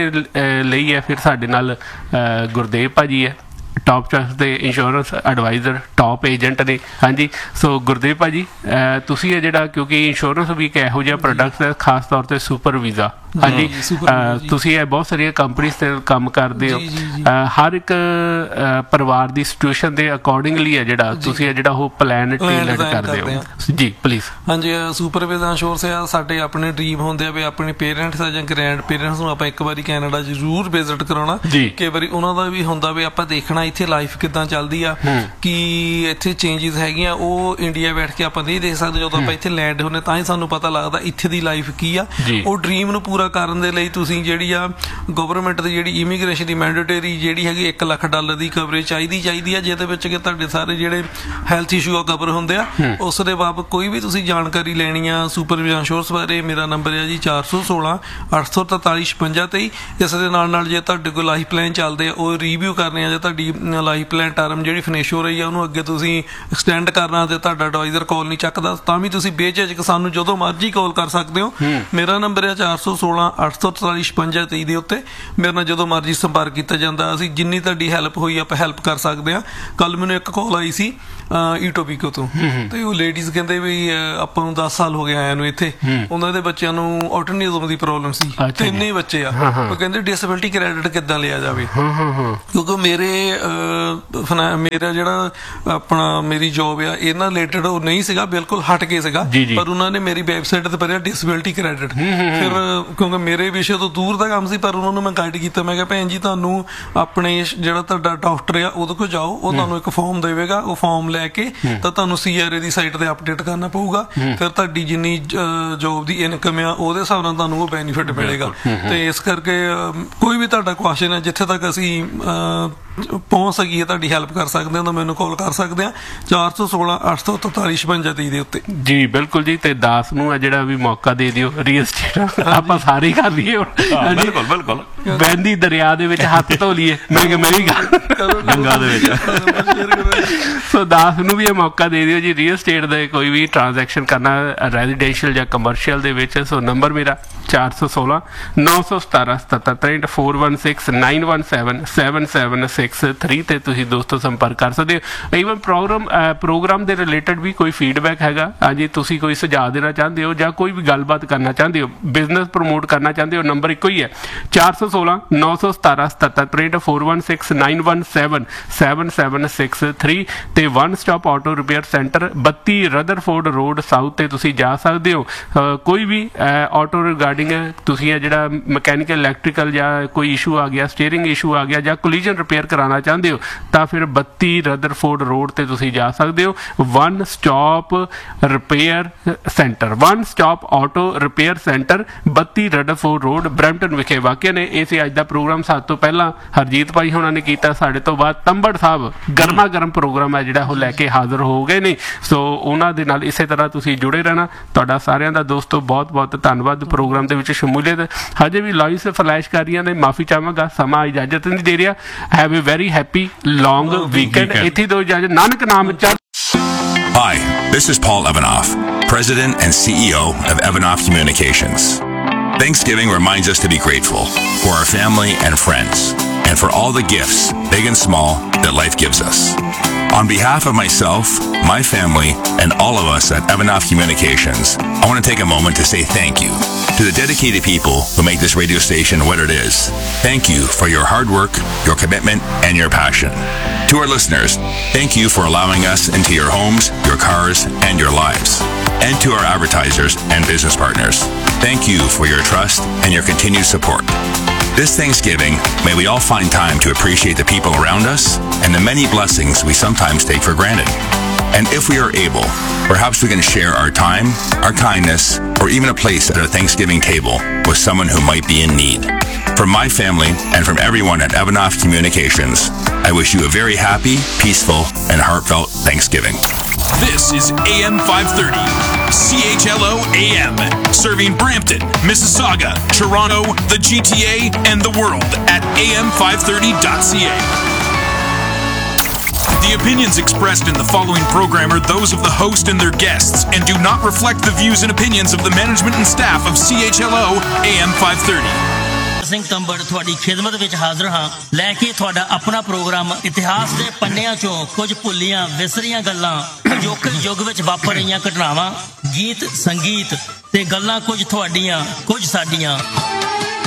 ਲਈ ਹੈ ਫਿਰ ਸਾਡੇ ਨਾਲ ਗੁਰਦੇਵ ਭਾਜੀ ਹੈ, ਟੌਪ ਚੋਇਸ ਦੇ ਇੰਸ਼ੋਰੈਂਸ ਐਡਵਾਈਜ਼ਰ, ਟੌਪ ਏਜੰਟ ਨੇ। ਹਾਂਜੀ, ਸੋ ਗੁਰਦੇਵ ਭਾਜੀ ਤੁਸੀਂ ਇਹ ਜਿਹੜਾ, ਕਿਉਂਕਿ ਇੰਸ਼ੋਰੈਂਸ ਵੀ ਇੱਕ ਇਹੋ ਜਿਹਾ ਪ੍ਰੋਡਕਟ ਹੈ, ਖਾਸ ਤੌਰ ਤੇ ਸੁਪਰ ਵੀਜ਼ਾ। ਹਾਂਜੀ, ਤੁਸੀਂ ਇਹ ਬਹੁਤ ਸਾਰੀਆਂ ਕੰਪਨੀਆਂ ਤੇ ਕੰਮ ਕਰਦੇ ਹੋ। ਹਰ ਇੱਕ ਪਰਿਵਾਰ ਦੀ ਸਿਚੁਏਸ਼ਨ ਦੇ ਅਕੋਰਡਿੰਗਲੀ ਹੈ ਜਿਹੜਾ ਤੁਸੀਂ ਇਹ ਜਿਹੜਾ ਉਹ ਪਲਾਨ ਟੇਲਰ ਕਰਦੇ ਹੋ। ਜੀ ਪਲੀਜ਼। ਹਾਂਜੀ, ਸੁਪਰ ਵੀਜ਼ਾ ਇੰਸ਼ੋਰੈਂਸ ਆ ਸਾਡੇ ਆਪਣੇ ਡ੍ਰੀਮ ਹੁੰਦੇ ਆ ਵੀ ਆਪਣੇ ਪੇਰੈਂਟਸ ਜਾਂ ਗ੍ਰੈਂਡ ਪੇਰੈਂਟਸ ਨੂੰ ਆਪਾਂ ਇੱਕ ਵਾਰੀ ਕੈਨੇਡਾ ਜ਼ਰੂਰ ਵਿਜ਼ਿਟ ਕਰਾਉਣਾ। ਕਈ ਵਾਰੀ ਉਹਨਾਂ ਦਾ ਵੀ ਹੁੰਦਾ ਵੀ ਆਪਾਂ ਦੇਖਣਾ ਇੱਥੇ ਲਾਈਫ ਕਿੱਦਾਂ ਚੱਲਦੀ ਆ, ਕੀ ਇੱਥੇ ਚੇਂਜਿਸ ਹੈਗੀਆਂ, ਉਹ ਇੰਡੀਆ ਬੈਠ ਕੇ ਆਪਾਂ ਨਹੀਂ ਦੇਖ ਸਕਦੇ। ਜਦੋਂ ਆਪਾਂ ਇੱਥੇ ਲੈਂਡ ਹੁੰਦੇ ਤਾਂ ਹੀ ਸਾਨੂੰ ਪਤਾ ਲੱਗਦਾ ਇੱਥੇ ਦੀ ਲਾਈਫ ਕੀ ਆ। ਉਹ ਡ੍ਰੀਮ ਨੂੰ ਪੂਰਾ ਕਰਨ ਦੇ ਲਈ ਤੁਸੀਂ ਜਿਹੜੀ ਆ ਗਵਰਨਮੈਂਟ ਦੀ ਜਿਹੜੀ ਇਮੀਗ੍ਰੇਸ਼ਨ ਦੀ ਮੈਂਡੇਟਰੀ ਜਿਹੜੀ ਹੈਗੀ ਇੱਕ ਲੱਖ ਡਾਲਰ ਦੀ ਕਵਰੇਜ ਚਾਹੀਦੀ ਚਾਹੀਦੀ ਆ, ਜਿਹਦੇ ਵਿੱਚ ਕਿ ਤੁਹਾਡੇ ਸਾਰੇ ਜਿਹੜੇ ਹੈਲਥ ਇਸ਼ੂ ਆ ਕਵਰ ਹੁੰਦੇ ਆ। ਉਸ ਦੇ ਬਾਬਤ ਕੋਈ ਵੀ ਤੁਸੀਂ ਜਾਣਕਾਰੀ ਲੈਣੀ ਆ ਸੁਪਰ ਵੀਜ਼ਾ ਇੰਸ਼ੋਰੈਂਸ ਬਾਰੇ, ਮੇਰਾ ਨੰਬਰ ਹੈ ਜੀ ਚਾਰ ਸੌ ਸੋਲਾਂ ਅੱਠ ਸੌ ਤਰਤਾਲੀ ਛਪੰਜਾ ਤੇਈ। ਇਸ ਦੇ ਨਾਲ ਨਾਲ ਜੇ ਤੁਹਾਡੇ ਕੋਲ ਲਾਈਫ ਪਲਾਨ ਚੱਲਦੇ ਆ ਉਹ ਰਿਵਿਊ ਕਰਨੇ ਆ, ਜੇ ਤੁਹਾਡੀ ਲਾਈਫ ਪਲਾਨ ਟਰਮ ਜਿਹੜੀ ਫਿਨਿਸ਼ ਹੋ ਰਹੀ ਆ ਉਹਨੂੰ ਅੱਗੇ ਤੁਸੀਂ ਐਕਸਟੈਂਡ ਕਰਨਾ ਤੇ ਤੁਹਾਡਾ ਐਡਵਾਈਜ਼ਰ ਕਾਲ ਨਹੀਂ ਚੱਕਦਾ, ਤਾਂ ਵੀ ਤੁਸੀਂ ਬੇਝਿਜਕ ਸਾਨੂੰ ਜਦੋਂ ਮਰਜ਼ੀ ਕਾਲ ਕਰ ਸਕਦੇ ਹੋ। ਮੇਰਾ ਨੰਬਰ ਹੈ ਚਾਰ ਸੌ ਸੋਲਾਂ ਸੋਲਾਂ ਅੱਠ ਸੌ ਤਰਤਾਲੀ ਛਪੰਜਾ ਤੇਈ ਦੇ ਉੱਤੇ ਮੇਰੇ ਨਾਲ ਜਦੋਂ ਮਰਜ਼ੀ ਸੰਪਰਕ ਕੀਤਾ ਜਾਂਦਾ। ਅਸੀਂ ਜਿੰਨੀ ਤੁਹਾਡੀ ਹੈਲਪ ਹੋਈ ਆਪਾਂ ਹੈਲਪ ਕਰ ਸਕਦੇ ਹਾਂ। ਕੱਲ ਮੈਨੂੰ ਇੱਕ ਕਾਲ ਆਈ ਸੀ ਈਟੋਪੀਕੋ ਤੋਂ, ਤੇ ਉਹ ਲੇਡੀਜ਼ ਕਹਿੰਦੇ ਵੀ ਆਪਾਂ ਨੂੰ ਦਸ ਸਾਲ ਹੋ ਗਏ ਆਇਆ ਨੂੰ ਇੱਥੇ, ਉਹਨਾਂ ਦੇ ਬੱਚਿਆਂ ਨੂੰ ਆਟਿਜ਼ਮ ਦੀ ਪ੍ਰੋਬਲਮ ਸੀ, ਤਿੰਨ ਹੀ ਬੱਚੇ ਆ। ਉਹ ਕਹਿੰਦੇ ਡਿਸੇਬਿਲਟੀ ਕ੍ਰੈਡਿਟ ਕਿੱਦਾਂ ਲਿਆ ਜਾਵੇ, ਕਿਉਂਕਿ ਮੇਰੇ ਮੇਰਾ ਜਿਹੜਾ ਆਪਣਾ ਮੇਰੀ ਜੋਬ ਆ ਇਹਨਾਂ ਰਿਲੇਟਡ ਉਹ ਨਹੀਂ ਸੀਗਾ, ਬਿਲਕੁਲ ਹਟ ਕੇ ਸੀਗਾ, ਪਰ ਉਹਨਾਂ ਨੇ ਮੇਰੀ ਵੈਬਸਾਈਟ ਤੇ ਭਰਿਆ ਡਿਸੇਬਿਲਟੀ ਕ੍ਰੈਡਿਟ। ਫਿਰ ਕਿਉਂਕਿ ਮੇਰੇ ਵਿਸ਼ੇ ਤੋਂ ਦੂਰ ਦਾ ਕੰਮ ਸੀ, ਪਰ ਉਹਨਾਂ ਨੂੰ ਮੈਂ ਗਾਈਡ ਕੀਤਾ। ਮੈਂ ਕਿਹਾ ਭੈਣ ਜੀ ਤੁਹਾਨੂੰ ਆਪਣੇ ਜਿਹੜਾ ਤੁਹਾਡਾ ਡਾਕਟਰ ਆ ਉਹਦੇ ਕੋਲ ਜਾਓ, ਉਹ ਤੁਹਾਨੂੰ ਇੱਕ ਫਾਰਮ ਦੇਵੇਗਾ, ਉਹ ਫਾਰਮ ਲੈ ਕੇ ਤਾਂ ਤੁਹਾਨੂੰ C R A the site ਤੇ ਅਪਡੇਟ ਕਰਨਾ ਪਊਗਾ। ਫਿਰ ਤੁਹਾਡੀ ਜਿੰਨੀ ਜੋਬ ਦੀ ਇਨਕਮ ਆ ਉਹਦੇ ਹਿਸਾਬ ਨਾਲ ਤੁਹਾਨੂੰ ਉਹ ਬੈਨੀਫਿਟ ਮਿਲੇਗਾ। ਤੇ ਇਸ ਕਰਕੇ ਕੋਈ ਵੀ ਤੁਹਾਡਾ ਕੁਐਸਚਨ ਹੈ, ਜਿੱਥੇ ਤੱਕ ਅਸੀਂ ਪਹੁੰਚ ਸਕੀਏ ਤੁਹਾਡੀ ਹੈਲਪ ਕਰ ਸਕਦੇ ਹਾਂ ਤਾਂ ਮੈਨੂੰ ਕਾਲ ਕਰ ਸਕਦੇ ਆ ਚਾਰ ਸੌ ਸੋਲਾਂ ਅੱਠ ਸੌ ਤਰਤਾਲੀ ਛਪੰਜਾ ਤੀਹ ਦੇ ਉੱਤੇ। ਜੀ ਬਿਲਕੁਲ ਜੀ। ਤੇ ਦਾਸ ਨੂੰ ਆ ਜਿਹੜਾ ਵੀ ਮੌਕਾ ਦੇ ਦਿਓ, ਰੀਅਲ ਸਟੇਟ ਆਪਾਂ ਸਾਰੇ ਹੀ ਕਰ ਲਈਏ। ਬਿਲਕੁਲ ਬਿਲਕੁਲ ਬਹਿੰਦੀ ਦਰਿਆ ਦੇ ਵਿੱਚ ਹੱਥ ਧੋ ਲਈਏ, ਮੈਂ ਕਿਹਾ ਮੈਂ ਵੀ ਗੰਗਾ ਦੇ ਵਿੱਚ। ਸੋ ਦਾਸ ਨੂੰ ਵੀ ਇਹ ਮੌਕਾ ਦੇ ਦਿਓ ਜੀ, ਰੀਅਲ ਸਟੇਟ ਦੇ ਕੋਈ ਵੀ ਟ੍ਰਾਂਜੈਕਸ਼ਨ ਕਰਨਾ ਰੈਜ਼ੀਡੈਂਸ਼ੀਅਲ ਜਾਂ ਕਮਰਸ਼ੀਅਲ ਦੇ ਵਿੱਚ। ਸੋ ਨੰਬਰ ਮੇਰਾ ਚਾਰ ਸੌ ਸੋਲਾਂ ਨੌ ਸੌ ਸਤਾਰਾਂ ਸਤੱਤਰ ਤ੍ਰੇਹਠ four one six nine one seven seven seven six three ਤੇ ਤੁਸੀਂ ਦੋਸਤੋ ਸੰਪਰਕ ਕਰ ਸਕਦੇ ਹੋ। ਈਵਨ ਪ੍ਰੋਗਰਾਮ ਪ੍ਰੋਗਰਾਮ ਦੇ ਰਿਲੇਟਡ ਵੀ ਕੋਈ ਫੀਡਬੈਕ ਹੈਗਾ, ਹਾਂਜੀ ਤੁਸੀਂ ਕੋਈ ਸੁਝਾਅ ਦੇਣਾ ਚਾਹੁੰਦੇ ਹੋ ਜਾਂ ਕੋਈ ਵੀ ਗੱਲਬਾਤ ਕਰਨਾ ਚਾਹੁੰਦੇ ਹੋ, ਬਿਜ਼ਨਸ ਪ੍ਰਮੋਟ ਕਰਨਾ ਚਾਹੁੰਦੇ ਹੋ, ਨੰਬਰ ਇੱਕੋ ਹੀ ਹੈ ਚਾਰ ਸੌ ਸੋਲਾਂ ਨੌ ਸੌ ਸਤਾਰਾਂ ਸਤੱਤਰ ਤ੍ਰੇਹਠ four one six nine one seven seven seven six three ਤੇ one stop auto repair centre ਬੱਤੀ ਰਦਰਫੋਰਡ ਰੋਡ ਸਾਊਥ ਤੇ ਤੁਸੀਂ ਜਾ ਸਕਦੇ ਹੋ। ਕੋਈ ਵੀ ਆਟੋ ਰਿਗਾਰਡਿੰਗ ਤੁਸੀਂ ਇਹ ਜਿਹੜਾ ਮਕੈਨੀਕਲ ਇਲੈਕਟ੍ਰੀਕਲ ਜਾਂ ਕੋਈ ਇਸ਼ੂ ਆ ਗਿਆ, ਸਟੀਅਰਿੰਗ ਇਸ਼ੂ ਆ ਗਿਆ ਜਾਂ ਕੋਲੀਜਨ ਰਿਪੇਅਰ ਕਰਾਉਣਾ ਚਾਹੁੰਦੇ ਹੋ ਤਾਂ ਫਿਰ ਬੱਤੀ ਰਦਰਫੋਰਡ ਰੋਡ ਤੇ ਤੁਸੀਂ ਜਾ ਸਕਦੇ ਹੋ। One stop repair centre, one stop auto repair centre ਬੱਤੀ ਰਦਰਫੋਰਡ ਰੋਡ ਬਰੈਂਪਟਨ ਵਿਖੇ। ਵਾਕਿਆ ਨੇ ਇਹ ਸੀ ਅੱਜ ਦਾ ਪ੍ਰੋਗਰਾਮ। ਸਾਡੇ ਤੋਂ ਪਹਿਲਾਂ ਹਰਜੀਤ ਭਾਈ ਹੋਣਾ ਨੇ ਕੀਤਾ, ਸਾਡੇ ਤੋਂ ਬਾਅਦ ਤੰਬੜ ਸਾਹਿਬ ਗਰਮਾ ਗਰਮ ਪ੍ਰੋਗਰਾਮ ਹੈ ਜਿਹੜਾ ਉਹ ਲੈ ਕੇ ਹਾਜ਼ਰ ਹੋ ਗਏ ਨੇ। ਸੋ ਉਹਨਾਂ ਦੇ ਨਾਲ ਇਸੇ ਤਰ੍ਹਾਂ ਤੁਸੀਂ ਜੁੜੇ ਰਹਿਣਾ। ਤੁਹਾਡਾ ਸਾਰਿਆਂ ਦਾ ਦੋਸਤੋ ਬਹੁਤ ਬਹੁਤ ਧੰਨਵਾਦ ਪ੍ਰੋਗਰਾਮ ਦੇ ਵਿੱਚ ਸ਼ਮੂਲੀਅਤ। ਹਜੇ ਵੀ ਲਾਈਵ ਸੇ ਫਲੈਸ਼ ਕਰ ਰਹੀਆਂ ਨੇ, ਮਾਫੀ ਚਾਹਾਂਗਾ ਸਮਾਂ ਇਜਾਜ਼ਤ ਨਹੀਂ ਦੇ ਰਿਹਾ। Have A very happy long weekend. ਇੱਥੇ ਦੋ ਇਜਾਜ਼ਤ, ਨਾਨਕ ਨਾਮ ਚੱਲ। Hi, this is Paul Evanoff, President and C E O of Evanoff Communications. Thanksgiving reminds us to be grateful for our family and friends and for all the gifts, big and small, that life gives us. On behalf of myself, my family, and all of us at Evanoff Communications, I want to take a moment to say thank you to the dedicated people who make this radio station what it is. Thank you for your hard work, your commitment, and your passion. To our listeners, thank you for allowing us into your homes, your cars, and your lives. And to our advertisers and business partners, thank you for your trust and your continued support. This Thanksgiving, may we all find time to appreciate the people around us and the many blessings we sometimes take for granted. And if we are able, perhaps we can share our time, our kindness, or even a place at our Thanksgiving table with someone who might be in need. From my family and from everyone at Evanoff Communications, I wish you a very happy, peaceful, and heartfelt Thanksgiving. This is A M five thirty, C H L O A M, serving Brampton, Mississauga, Toronto, the G T A, and the world at A M five thirty dot C A. The opinions expressed in the following program are those of the host and their guests and do not reflect the views and opinions of the management and staff of C H L O A M five thirty. Singh ਤੰਬੜ ਤੁਹਾਡੀ ਖਿਦਮਤ ਵਿੱਚ ਹਾਜ਼ਰ ਹਾਂ, ਲੈ ਕੇ ਤੁਹਾਡਾ ਆਪਣਾ programme. ਇਤਿਹਾਸ ਦੇ ਪੰਨਿਆਂ ਚੋਂ ਕੁਝ ਭੁੱਲੀਆਂ ਵਿਸਰੀਆਂ ਗੱਲਾਂ, ਅਜੋਕੇ ਯੁੱਗ ਵਿੱਚ ਵਾਪਰ ਰਹੀਆਂ ਘਟਨਾਵਾਂ, ਗੀਤ ਸੰਗੀਤ ਤੇ ਗੱਲਾਂ, ਕੁਝ ਤੁਹਾਡੀਆਂ ਕੁਝ ਸਾਡੀਆਂ।